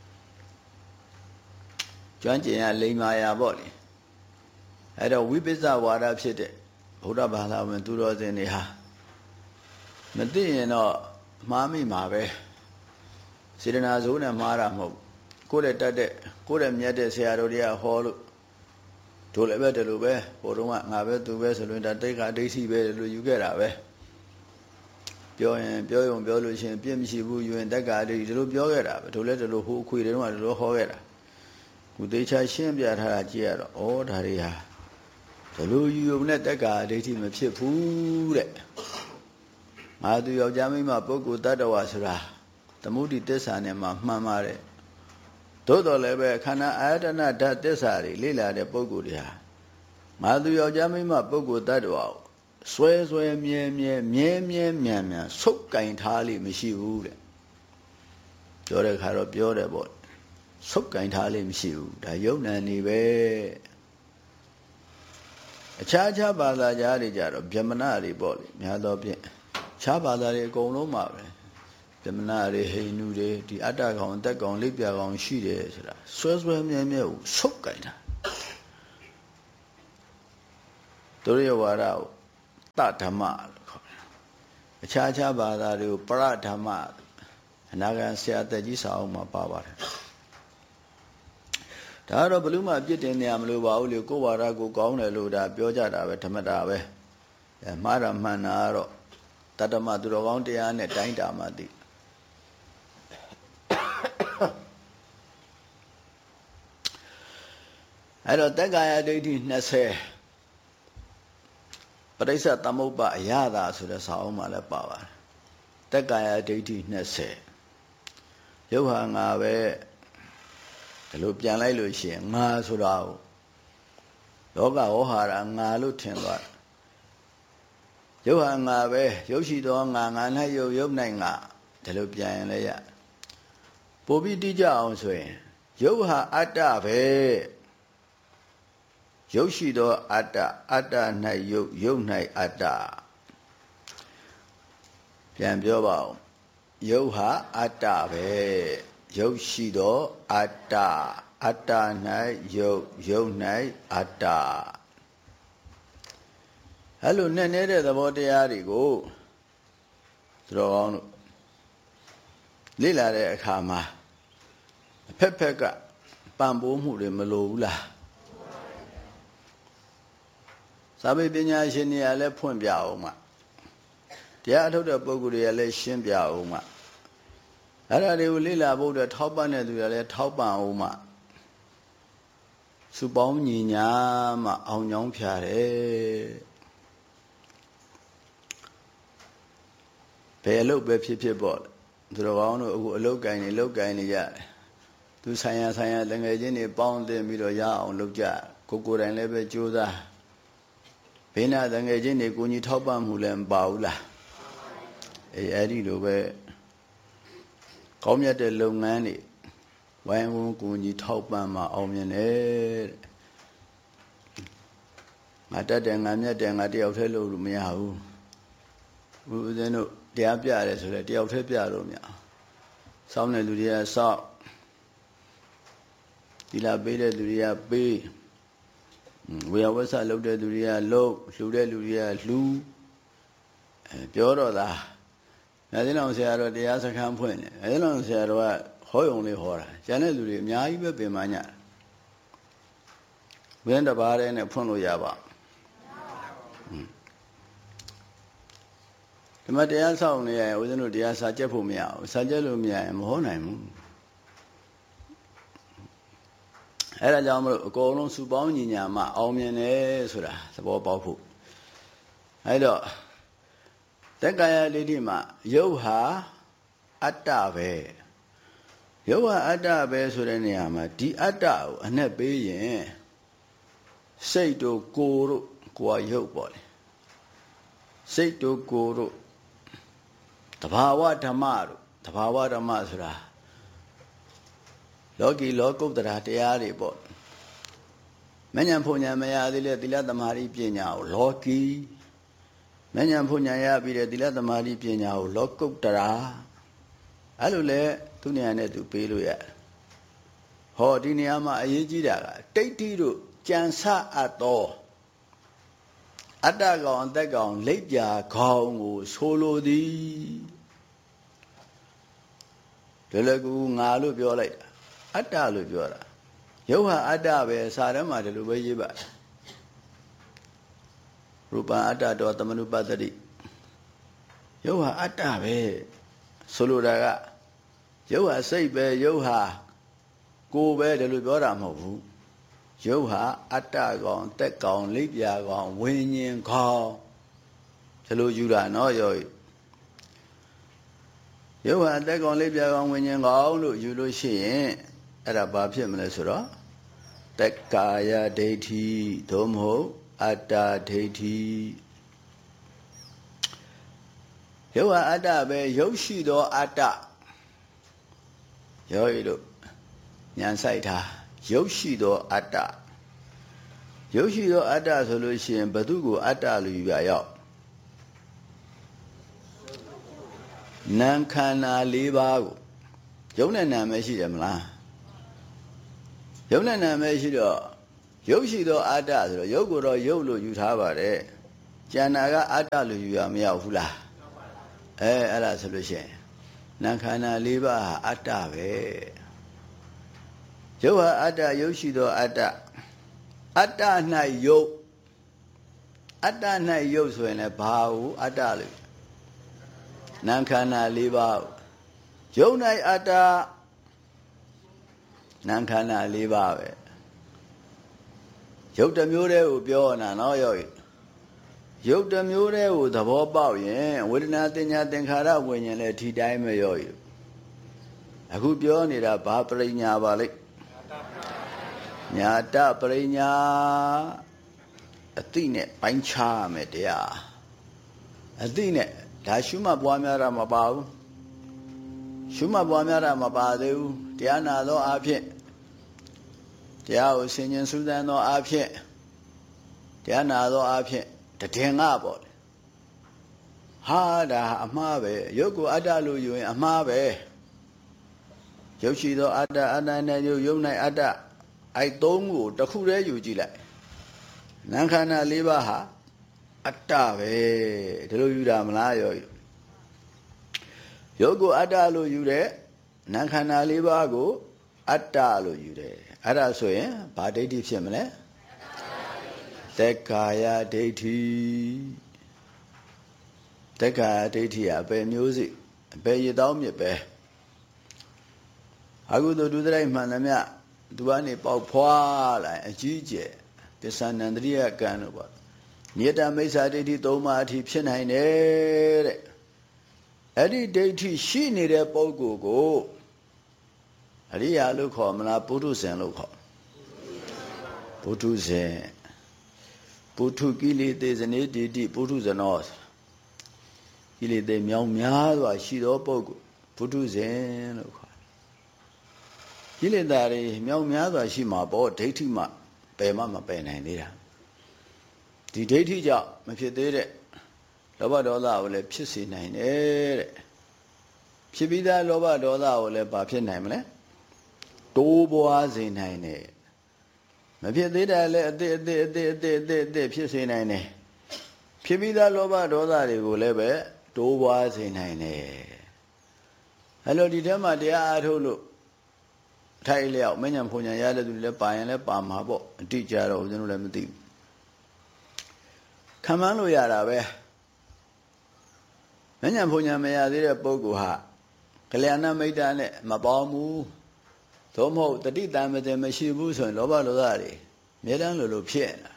ကျွမ်းကျင်ရလိမ္မာယာပေါ့လေအဲ့တော့ဝိပဿနာဝါဒဖြစ်တဲ့ဗုဒ္ဓဘာသာဝင်သူတော်စင်တွေဟာမသိရင်တော့မှားမိမှာပဲစေတနာစိုးနဲ့မှားတာမဟုတ်ကိုယ့်ရဲ့တတ်တဲ့ကိုယ့်ရဲ့မြတ်တဲ့ဆရာတော်တွေကဟောလို့တို့လည်းပဲဒီလိုပဲဟိုတုန်းကငါပဲသူပဲဆိုလို့ဒါတိတ်ကဒိဋ္ဌိပဲလို့ယူခဲ့တာပဲပြောရင်ပြောလို့ရှိရင်ပြည့်မရှိဘူးယူရင်တက္ကာဒိဋ္ဌိဒီလိုပြောခဲ့တာပဲတို့လည်းဒီလိုဟိုအခွေတွေတုန်းကဒီလိုဟောခဲ့တာခုသေချာရှင်းပြထားတာကြည့်ရတော့ဩဒါတွေဟာဘလို့ယူုံနဲ့တက္ကာဒိဋ္ဌိမဖြစ်ဘူးတဲ့ငါသူယောက်ျားမိန်းမပုဂ္ဂိုလ်တ attva ဆိုတာသမုဒိသစ္စာနဲ့မှမှန်ပါတယ်သို့တော်လည်းပဲခန္ဓာအာယတနာဓာတ်သစ္စာတွေလေ့လာတဲ့ပုဂ္ဂိုလ်တွေဟာငါသူယောက်ျားမိန်းမပုဂ္ဂိုလ်တ attva ကိုဆွဲမြဲမြန်ဆုပ်ကင်ထားလိမ့်မရှိဘူးတဲ့ပြောတဲ့ခါတော့ပြောတယ်ပေါ့ဆုပ်ကင်ထားလိမ့်မရှိဘူးဒါယုံနံနေပဲအခြားဘာသာကြားတွေကြတော့ဗြဟ္မဏတွေပေါ့လေများသောဖြင့်ခြားဘာသာတွေအကုန်လုံးပါပဲ Pemana re heinu re di atta kaung tat kaung lip ya kaung shi de sura swဲမြဲမြဲကိုဆုတ်ကြိုင်တာတို့ရဝါဒကိုတဓမ္မလို့ခေါ်တယ်အခြားခြားဘာသာတွေကိုပရဓမ္မအနာဂံဆရာတက်ကြီးစာအုပ်မှာပါပါတယ်ဒါတော့ဘလူးမှပြစ်တင်နေရမလို့ပါဘူးလေကိုဝါဒကိုကောင်းတယ်လို့ဒါပြောကြတာပဲဓမ္မတာပဲမှားတာမှန်တာတော့တတ္တမသူတော်ကောင်းတရားနဲ့တိုင်းတာမှသိအဲ့တော့တက္ကာယဒိဋ္ဌိ20ပရိစ္ဆသမုပ္ပါအရသာဆိုတဲ့စာအုပ်မှာလည်းပါပါတယ်တက္ကာယဒိဋ္ဌိ20ရုပ်ဟာငါပဲဒီလိုပြန်လိုက်လို့ရှိရင်ငါဆိုတာကိုလောကဝဟာရငါလို့ထင်သွားရုပ်ဟာငါပဲရုပ်ရှိသောငါ၌ရုပ်၌ငါဒီလိုပြန်ရင်လည်းရပို့ပြီးတိကျအောင်ဆိုရင်ရုပ်ဟာအတ္တပဲရုပ်ရှိသောအတ္တအတ္တ၌ရုပ်၌အတ္တပြန်ပြောပါဦးရုပ်ဟာအတ္တပဲရုပ်ရှိသောအတ္တအတ္တ၌ရုပ်၌အတ္တအဲ့လိုနဲ့နေတဲ့သဘောတရားတွေကိုသူတော်ကောင်းတို့လေ့လာတဲ့အခါမှာအဖက်ဖက်ကပံ့ပိုးမှုတွေမလိုဘူးလားစာပေပညာရှင်တွေကလည်းဖွင့်ပြအောင်မှတရားအထုတ်တဲ့ပုဂ္ဂိုလ်တွေကလည်းရှင်းပြအောင်မှအဲ့ဒါတွေကိုလေ့လာဖို့အတွက်ထောက်ပံ့တဲ့သူတွေလည်းထောက်ပံ့အောင်မှစုပေါင်းညီညာမှအောင်ကြောင်းဖြာတယ်ဘယ်အလုပ်ပဲဖြစ်ဖြစ်ပေါ့သူတော်ကောင်းတို့အခုအလုပ်ကိုင်နေလုပ်ကိုင်နေကြတယ်သူဆိုင်ရာတငယ်ချင်းတွေပေါင်းတင်ပြီးတော့ရအောင်လုပ်ကြကိုယ်တိုင်လည်းပဲကြိုးစားဘေးနာတငယ်ချင်းတွေကိုကြီးထောက်ပံ့မှုလည်းမပါဘူးလားအဲ့ဒီလိုပဲကောင်းမြတ်တဲ့လုပ်ငန်းတွေဝိုင်းဝန်းကိုကြီးထောက်ပံ့မှအောင်မြင်တယ်ငါတတ်တယ်ငါမြတ်တယ်ငါတယောက်တည်းလုပ်လို့မရဘူးဦးဇင်းတို့တရားပြရတယ်ဆိုလဲတယောက်တည်းပြလို့မရစောင်းတဲ့လူတွေကစောင်းဒီလာပေးတဲ့လူတွေကပေးဝေယဝဆလုပ်တဲ့လူတွေကလုပ်လှူတဲ့လူတွေကလှူပြောတော့လားအဲဒီလောက်ဆရာတော်တရားစခန်းဖွင့်တယ်အဲဒီလောက်ဆရာတော်ကဟောယုံလေးဟောတာကျန်တဲ့လူတွေအများကြီးပဲပြင်မှညတာဝင်းတစ်ပါးတည်းနဲ့ဖွင့်လို့ရပါဒီမှာတရားဆောင်နေရရင်ဦးဇင်းတို့တရားစာကြက်ဖို့မရဘူးစာကြက်လို့မရရင်မဟောနိုင်ဘူးအဲ့ဒါကြောင့်မလို့အကုန်လုံးစုပေါင်းညီညာမှအောင်မြင်တယ်ဆိုတာသဘောပေါက်ဖို့အဲ့တော့တက္ကာယဒိဋ္ဌိမှာရုပ်ဟာအတ္တပဲရုပ်ဟာအတ္တပဲဆိုတဲ့နေရာမှာဒီအတ္တကိုအနှက်ပေးရင်စိတ်တို့ကိုယ်တို့ကိုယ်ရုပ်ပေါ့လေစိတ်တို့ကိုယ်တို့တဘာဝဓမ္မတို့တဘာဝဓမ္မဆိုတာလောကီလောကုတ္တရာတရားတွေပေါ့မဉ္ဇဉ်ဖုန်ဉ္ဇဉ်မရသေးတဲ့သီလသမာဓိပညာကိုလောကီမဉ္ဇဉ်ဖုန်ဉ္ဇဉ်ရပြီးတဲ့သီလသမာဓိပညာကိုလောကုတ္တရာအဲ့လိုလဲသူနေရာနဲ့သူပေးလို့ရဟောဒီနေရာမှာအရေးကြီးတာကတိဋ္ဌိတို့ကြံစအပ်သောအတ္တကောင်အသက်ကောင်လိပ်ပြာခေါင်းကိုဆိုလိုသည်ဒီလကူငါလို့ပြောလိုက်တာအတ္တလို့ပြောတာရုပ်ဟာအတ္တပဲစာထဲမှာဒီလိုပဲရေးပါတယ်ရူပအတ္တတောသမနုပတ္တိရုပ်ဟာအတ္တပဲဆိုလိုတာကရုပ်ဟာစိတ်ပဲရုပ်ဟာကိုယ်ပဲဒီလိုပြောတာမဟုတ်ဘူးရုပ်ဟာအတ္တကောင်တက်ကောင်လိပ်ပြာကောင်ဝိညာဉ်ကောင်ဒီလိုယူတာနော်ယောဂီရုပ်ဟာအတက်ကောင်လိပ်ပြာကောင်ဝိညာဉ်ကောင်လို့ယူလို့ရှိရင်အဲ့ဒါဘာဖြစ်မလဲဆိုတော့တက္ကာယဒိဋ္ဌိသို့မဟုတ်အတ္တဒိဋ္ဌိရုပ်ဟာအတ္တပဲရုပ်ရှိသောအတ္တယောဂီတို့ဉာဏ်ဆိုင်တာရုပ်ရှိသောအတ္တရုပ်ရှိသောအတ္တဆိုလို့ရှိရင်ဘသူကိုအတ္တလို့ယူရရောက်နံခန္ဓာ၄ပါးကိုယုတ်နဲ့နာမဲရှိတယ်မလားယုတ်နဲ့နာမဲရှိတော့ယုတ်ရှိသောအတ္တဆိုတော့ယုတ်ကိုတော့ယုတ်လို့ယူထားပါတယ်ကျန်တာကအတ္တလို့ယူရမရဘူးလားအဲ့ဒါဆိုလို့ရှိရင်နံခန္ဓာ၄ပါးဟာအတ္တပဲယုတ်ဟာအတ္တယုတ်ရှိသောအတ္တအတ္တ၌ယုတ်အတ္တ၌ယုတ်ဆိုရင်လည်းဘာဟုအတ္တလို့နံခန္ဓာ၄ပါးယုတ်၌အတ္တနံခန္ဓာ၄ပါးပဲယုတ်တစ်မျိုးတည်းကိုပြောတာနော်ယောဂီယုတ်တစ်မျိုးတည်းကိုသဘောပေါက်ရင်ဝေဒနာတင်ညာသင်္ခါရဝိညာဉ်လည်းဒီတိုင်းပဲယောဂီအခုပြောနေတာဘာပရိညာပါလိမ့်ညာတပရိညာအသိနဲ့ပိုင်းခြားရမယ်တရားအသိနဲ့ဒါရှုမှတ်ပွားများတာမပါဘူးရှုမှတ်ပွားများတာမပါသေးဘူးတရားနာသောအဖြစ်တရားကိုဆင်ញင်စူးစမ်းသောအဖြစ်တရားနာသောအဖြစ်တည်ငါပေါ့လေဟာဒါအမှားပဲယုတ်ကိုအတ္တလို့ယူရင်အမှားပဲယုတ်ရှိသောအတ္တအတ္တနဲ့ယုတ်ယုတ်၌အတ္တအဲ့သုံးကိုတစ်ခုတည်းယူကြည့်လိုက်နံခန္ဓာ၄ပါးဟာအတ္တပဲဒီလိုယူတာမလားယောယုတ်ကိုအတ္တလို့ယူတဲ့နံခန္ဓာ၄ပါးကိုအတ္တလို့ယူတယ်အဲ့ဒါဆိုရင်ဘာဒိဋ္ဌိဖြစ်မလဲသက်ကာယဒိဋ္ဌိသက်ကာယဒိဋ္ဌိအပဲမျိုးစိအပဲရတောင်းမြစ်ပဲအခုတို့ဒုသရိုက်မှန်သမျှသူကနေပေါက်ဖွာလာအကြီးကျယ်ပစ္ဆန္နန္တရိယကံလို့ပေါ့နိယတမိစ္ဆာဒိဋ္ဌိ၃ပါးအထိဖြစ်နိုင်တယ်တဲ့အဲ့ဒီဒိဋ္ဌိရှိနေတဲ့ပုဂ္ဂိုလ်ကိုအရိယာလို့ခေါ်မလားပုထုဇဉ်လို့ခေါ်ပုထုဇဉ်ပုထုကိလေသေဇနေတိတိပုထုဇနောကိလေသေမြောင်များစွာရှိသောပုဂ္ဂိုလ်ပုထုဇဉ်လို့ခေါ်ကိလေသာတွေမြောင်များစွာရှိမှာပေါ့ဒိဋ္ဌိမှပယ်မှမပယ်နိုင်သေးတာဒီဒိဋ္ဌိကြောင့်မဖြစ်သေးတဲ့လောဘဒေါသကိုလည်းဖြစ်စေနိုင်တယ်တဲ့ဖြစ်ပြီးသားလောဘဒေါသကိုလည်းဘာဖြစ်နိုင်မလဲတိုးပွားစေနိုင်တယ်မဖြစ်သေးတယ်လည်းအသေးဖြစ်စေနိုင်တယ်ဖြစ်ပြီးသားလောဘဒေါသတွေကိုလည်းပဲတိုးပွားစေနိုင်တယ်အဲ့လိုဒီထဲမှာတရားအားထုတ်လို့ထိုက်လျောက်မဉ္ဇဉ်ဖုန်ဉ္ဇဉ်ရတဲ့သူတွေလည်းပါရင်လည်းပါမှာပေါ့အတိကြတော့ဦးဇင်းတို့လည်းမသိဘူးခံမှန်းလို့ရတာပဲမဉ္ဇဉ်ဖုန်ဉ္ဇဉ်မရသေးတဲ့ပုဂ္ဂိုလ်ဟာကလျာဏမိတ်တာနဲ့မပေါင်းဘူးသို့မဟုတ်တတိတံမတင်မရှိဘူးဆိုရင်လောဘဒေါသတွေအမြဲတမ်းလိုဖြစ်နေတာ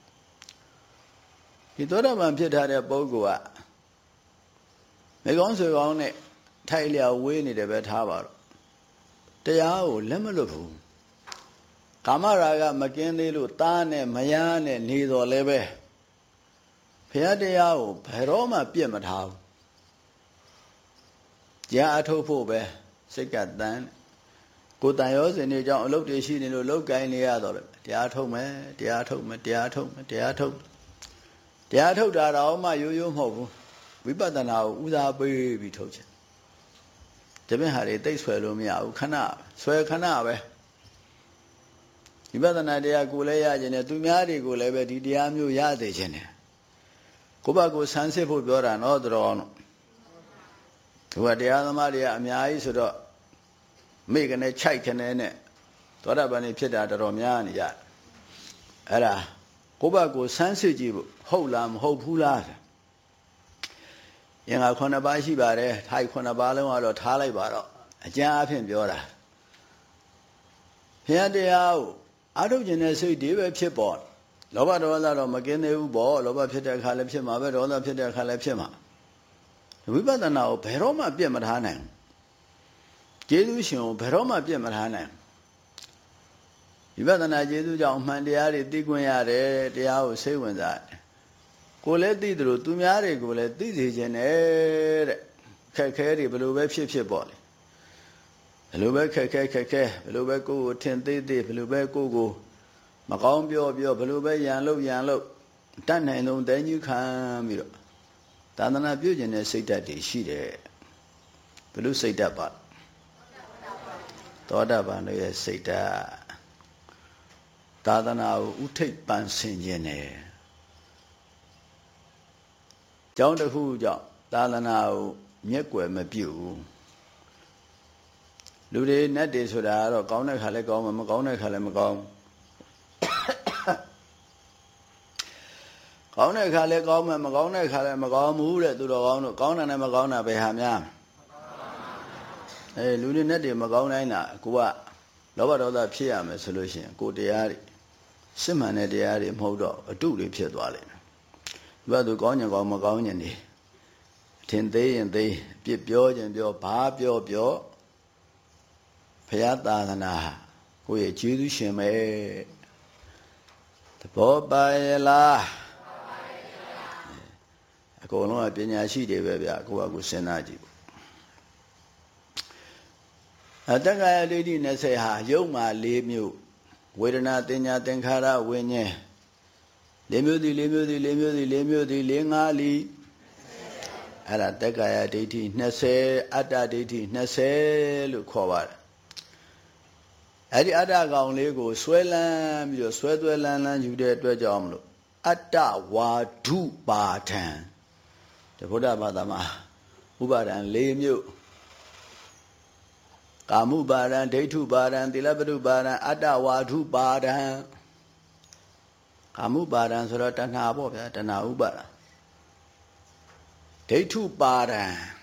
ဒီသောတာပန်ဖြစ်ထားတဲ့ပုဂ္ဂိုလ်ကမိကောင်းဆွေကောင်းနဲ့ထိုက်လျောက်ဝေးနေတယ်ပဲထားပါတော့တရားကိုလက်မလွတ်ဘူးကာမရာဂမကင်းသေးလို့သားနဲ့မယားနဲ့နေတော်လဲပဲဘုရားတရားကိုဘယ်တော့မှပြည့်မထားဘူးကြားအထုတ်ဖို့ပဲစိတ်ကတန်ကိုယ်တန်ရောစင်တွေကြောင့်အလုပ်တွေရှိနေလို့လောက်ကိုင်းနေရတော့လေတရားထုတ်မယ်တရားထုတ်မယ်တရားထုတ်မယ်တရားထုတ်တာတော့မှရိုးရိုးမဟုတ်ဘူးဝိပဿနာကိုဦးစားပေးပြီးထုတ်ချင်တပည့်ဟာတွေတိတ်ဆွဲလို့မရဘူးခဏဆွဲခဏပဲဝိပဿနာတရားကိုလည်းရခြင်းနဲ့သူများတွေကိုလည်းပဲဒီတရားမျိုးရသေးခြင်းနဲ့ကိုယ့်ဘက်ကိုဆန်းစစ်ဖို့ပြောတာနော်တော်တော့သူကတရားသမားတွေကအများကြီးဆိုတော့မိကနေခြိုက်ခနဲ့နဲ့သောတာပန်နေဖြစ်တာတော်များနေကြအဲ့ဒါကိုယ့်ဘက်ကိုဆန်းစစ်ကြည့်ဖို့ဟုတ်လားမဟုတ်ဘူးလားအင်္ဂါ9ပါးရှိပါတယ်ထိုက်9ပါးလုံးကတော့ထားလိုက်ပါတော့အကျဉ်းအဖြစ်ပြောတာဘုရားတရားကိုအားထုတ်ခြင်းနဲ့စိတ်တွေပဲဖြစ်ပေါ်လောဘဒေါသတော့မကင်းသေးဘူးပေါ့လောဘဖြစ်တဲ့အခါလည်းဖြစ်မှာပဲဒေါသဖြစ်တဲ့အခါလည်းဖြစ်မှာဝိပဿနာကိုဘယ်တော့မှပြတ်မထားနိုင်ကျေးဇူးရှင်ကိုဘယ်တော့မှပြတ်မထားနိုင်ဝိပဿနာကျေးဇူးကြောင့်အမှန်တရားတွေသိခွင့်ရတယ်တရားကိုစိတ်ဝင်စားတယ်ကိုလည်းသိတယ်လို့သူများတွေကိုလည်းသိစေခြင်းနဲ့တဲ့ခက်ခဲတွေဘယ်လိုပဲဖြစ်ပေါ့လေဘယ်လိုပဲခက်ခဲဘယ်လိုပဲကိုယ်ကိုထင်သေးဘယ်လိုပဲကိုယ်ကိုမကောင်းပြောဘယ်လိုပဲရန်လို့တတ်နိုင်ဆုံးတဲကြီးခံပြီးတော့သာသနာပြုခြင်းနဲ့စိတ်ဓာတ်တွေရှိတယ်ဝဘယ်လိုစိတ်ဓာတ်ပါသောတာပန်တို့ရဲ့စိတ်ဓာတ်သာသနာကိုဥထိပ်ပန်ဆင်ခြင်းနဲ့ကျောင်းတစ်ခုကြောင့်သာသနာကိုမျက်ကွယ်မပြုဘူးလူတွေနဲ့တည်းဆိုတာကတော့ကောင်းတဲ့ခါလဲကောင်းမှာမကောင်းတဲ့ခါလဲမကောင်းကောင်းတဲ့ခါလဲကောင်းမှာမကောင်းတဲ့ခါလဲမကောင်းဘူးတဲ့သူတော်ကောင်းတို့ကောင်းတာနဲ့မကောင်းတာပဲဟာများလူတွေနဲ့တည်းမကောင်းတိုင်းတာကိုကလောဘဒေါသဖြစ်ရမယ်ဆိုလို့ရှိရင်ကိုတရားတွေစစ်မှန်တဲ့တရားတွေမဟုတ်တော့အတုတွေဖြစ်သွားလိမ့်မယ်သူကသူကောင်းရင်ကောင်းမကောင်းရင်နေထင်သေးရင်သေးပြစ်ပြောရင်ပြောဘာပြောပြောဘုရားသာသနာကိုယ့်ရဲ့ကျေးဇူးရှင်ပဲသဘောပါရဲ့လားအကုန်လုံးကပညာရှိတွေပဲဗျကိုယ့်အကူစဉ်းစားကြည့်တက္ကရာဒိဋ္ဌိ20ဟာယုတ်မှာ၄မျိုးဝေဒနာတင်ညာသင်္ခါရဝိညာဉ်၄မျိုးသည်၄မျိုးသည်၄မျိုးသည်၄မျိုးသည်၄၅လီအဲ့ဒါတက္ကရာဒိဋ္ဌိ20အတ္တဒိဋ္ဌိ20လို့ခေါ်ပါတယ်အဲ့ဒီအတ္တကောင်လေးကိုဆွဲလန်းပြီးတော့ဆွဲသွဲလန်းလန်းယူတဲ့အတွက်ကြောင့်မလို့အတ္တဝါဒုပါဒံတဗုဒ္ဓဘာသာမှာဥပါဒံ၄မျိုးကာမုပါဒံဒိဋ္ဌုပါဒံသီလပတုပါဒံအတ္တဝါဒုပါဒံကာမုပါဒံဆိုတော့တဏှာပေါ့ဗျာတဏှာဥပါဒံဒိဋ္ဌုပါဒံ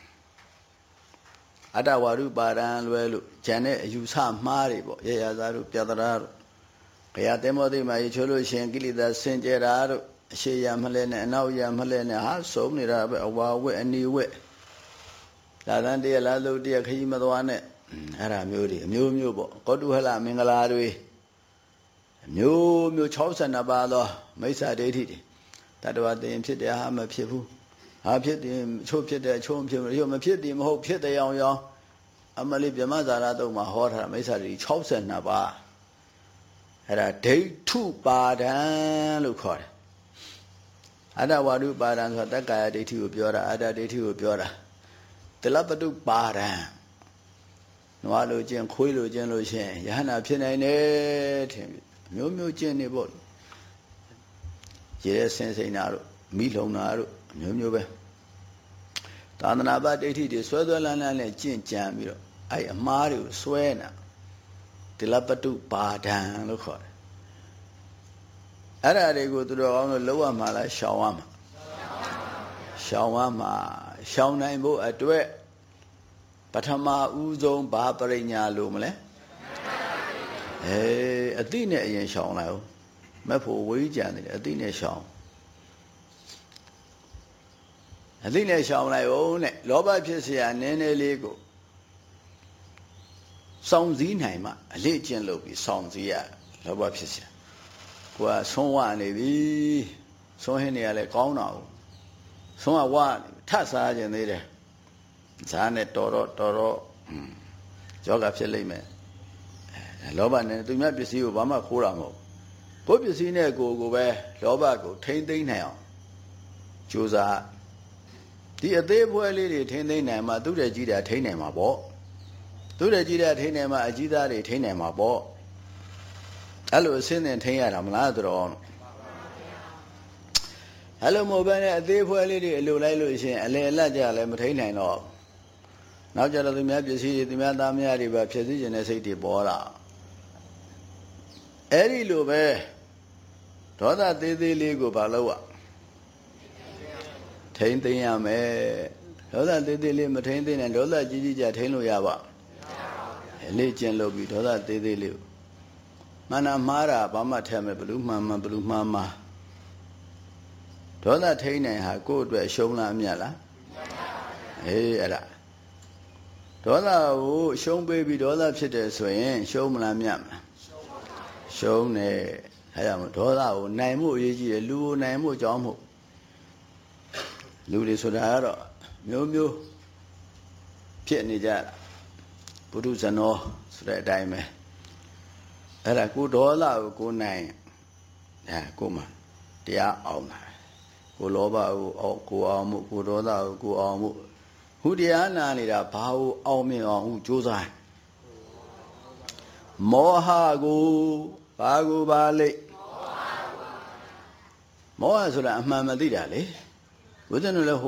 အတ္တဝါဒုပါဒံလွယ်လို့ဉာဏ်နဲ့အယူဆမှားတွေပေါ့ရရသာတို့ပြတရာတို့ဘုရားတေမောသိမှာရေချိုးလို့ရှင်ကိလေသာစင်ကြယ်တာတို့အရှိရမလဲနဲ့အနောက်ရမလဲနဲ့ဟာစုံနေတာပဲအဝါဝက်အနီဝက်လာတန်းတရလာလို့တရခကြီးမသွားနဲ့အဲ့ဒါမျိုးတွေအမျိုးမျိုးပေါ့ကောတုဟလမင်္ဂလာတွေအမျိုးမျိုး62ပါးသောမိစ္ဆာဒိဋ္ဌိတွေတတ္တဝတရင်ဖြစ်တယ်ဟာမဖြစ်ဘူးဟာဖြစ်တယ်ချို့ဖြစ်တယ်ချို့မဖြစ်ဘူးမဖြစ်တယ်မဟုတ်ဖြစ်တယ်အောင်ရောအမလေးဗြဟ္မဇာရတုံမှာဟောထားမိစ္ဆာဒိဋ္ဌိ62ပါးအဲ့ဒါဒိဋ္ဌုပါဒံလို့ခေါ်တယ်အတ္တဝါဒုပါဒံဆိုတာတက္ကာယဒိဋ္ဌိကိုပြောတာအတ္တဒိဋ္ဌိကိုပြောတာသီလပတုပါဒံနွားလိုကျင့်ခွေးလိုကျင့်လို့ရှိရင်ယဟနာဖြစ်နိုင်တယ်ထင်မျိုးမျိုးကျင့်နေပေါ့ရေဆင်းစိန်နာတို့မိလုံနာတို့မျိုးမျိုးပဲသာသနာ့ဘဒိဋ္ဌိတွေဆွဲဆွဲလန်းလန်းနဲ့ကျင့်ကြံပြီးတော့အဲ့အမားတွေကိုဆွဲနာသီလပတုပါဒံလို့ခေါ်တယ်အဲ့ဒါတွေကိုသူတော်ကောင်းတို့လောက်ရမှာလားရှောင်ရမှာရှောင်ရမှာရှောင်နိုင်ဖို့အတွက်ပထမဦးဆုံးဘာပရိညာလို့မလဲအတိနဲ့အရင်ရှောင်လိုက်ဦးမက်ဖို့ဝေးကြံတယ်အတိနဲ့ရှောင်အတိနဲ့ရှောင်လိုက်ဦးနဲ့လောဘဖြစ်เสียနည်းနည်းလေးကိုစောင့်စည်းနိုင်မှအလေးကျင့်လုပ်ပြီးစောင့်စည်းရလောဘဖြစ်เสียကိုကဆုံးဝနေပြီဆုံးဟင်းနေရလဲကောင်းတာကိုဆုံးကဝနေထပ်စားခြင်းသေးတယ်ဇာနဲ့တော်တော့ယောဂဖြစ်လိမ့်မယ်လောဘနဲ့သူများပစ္စည်းကိုဘာမှခိုးတာမဟုတ်ကိုယ်ပစ္စည်းနဲ့ကိုပဲလောဘကိုထိမ့်သိမ့်နိုင်အောင်ကြိုးစားဒီအသေးဖွဲလေးတွေထိမ့်သိမ့်နိုင်မှသူ့တဲ့ကြီးတာထိမ့်နိုင်မှာပေါ့သူ့တဲ့ကြီးတာထိမ့်နိုင်မှအကြီးသားတွေထိမ့်နိုင်မှာပေါ့အဲ့လိုအစင်းနဲ့ထိမ့်ရတာမလားဆိုတော့အဲ့လိုမဟုတ်ဘဲနဲ့အသေးဖွဲလေးတွေအလိုလိုက်လို့ရှိရင်အလေအလတ်ကြလည်းမထိမ့်နိုင်တော့နောက်ကြတော့သူများပစ္စည်းတွေသူများသားများတွေပဲဖြစ်စီခြင်းတဲ့စိတ်တွေပေါ်လာအဲ့ဒီလိုပဲဒေါသသေးသေးလေးကိုဘာလို့ထိမ့်သိမ်းရမယ်ဒေါသသေးသေးလေးမထိမ့်သိမ်းနဲ့ဒေါသကြီးကြီးကြထိမ့်လို့ရပါလေ့ကျင့်လုပ်ပြီးဒေါသသေးသေးလေးကိုမနာမှားတာဘာမှထက်မဲ့ဘလူးမှန်မှန်ဘလူးမှားမှားဒေါသထိမ့်နိုင်ဟာကိုယ့်အတွက်ရှုံးလားအမြတ်လားအဲ့ဒါဒေါသကိုရှုံးပေးပြီးဒေါသဖြစ်တယ်ဆိုရင်ရှုံးမလားမြတ်မလားရှုံးတယ်အဲ့ဒါမို့ဒေါသကိုနိုင်မှုအရေးကြီးတယ်လူကိုနိုင်မှုကြောင်းမို့လူတွေဆိုတာကတော့မျိုးမျိုးဖြစ်နေကြတာပုထုဇဏောဆိုတဲ့အတိုင်းပဲအဲ့ဒါကိုဒေါသကိုကိုနိုင်ကိုမှတရားအောင်တာကိုလောဘကိုကိုအောင်မှုကိုဒေါသကိုကိုအောင်မှုဟူတရားနာနေတာဘာကိုအောင်မြင်အောင်ကြိုးစားမောဟကိုဘာကိုပါလိမ့်မောဟဆိုတာအမှန်မသိတာလေဘုရားတို့လည်း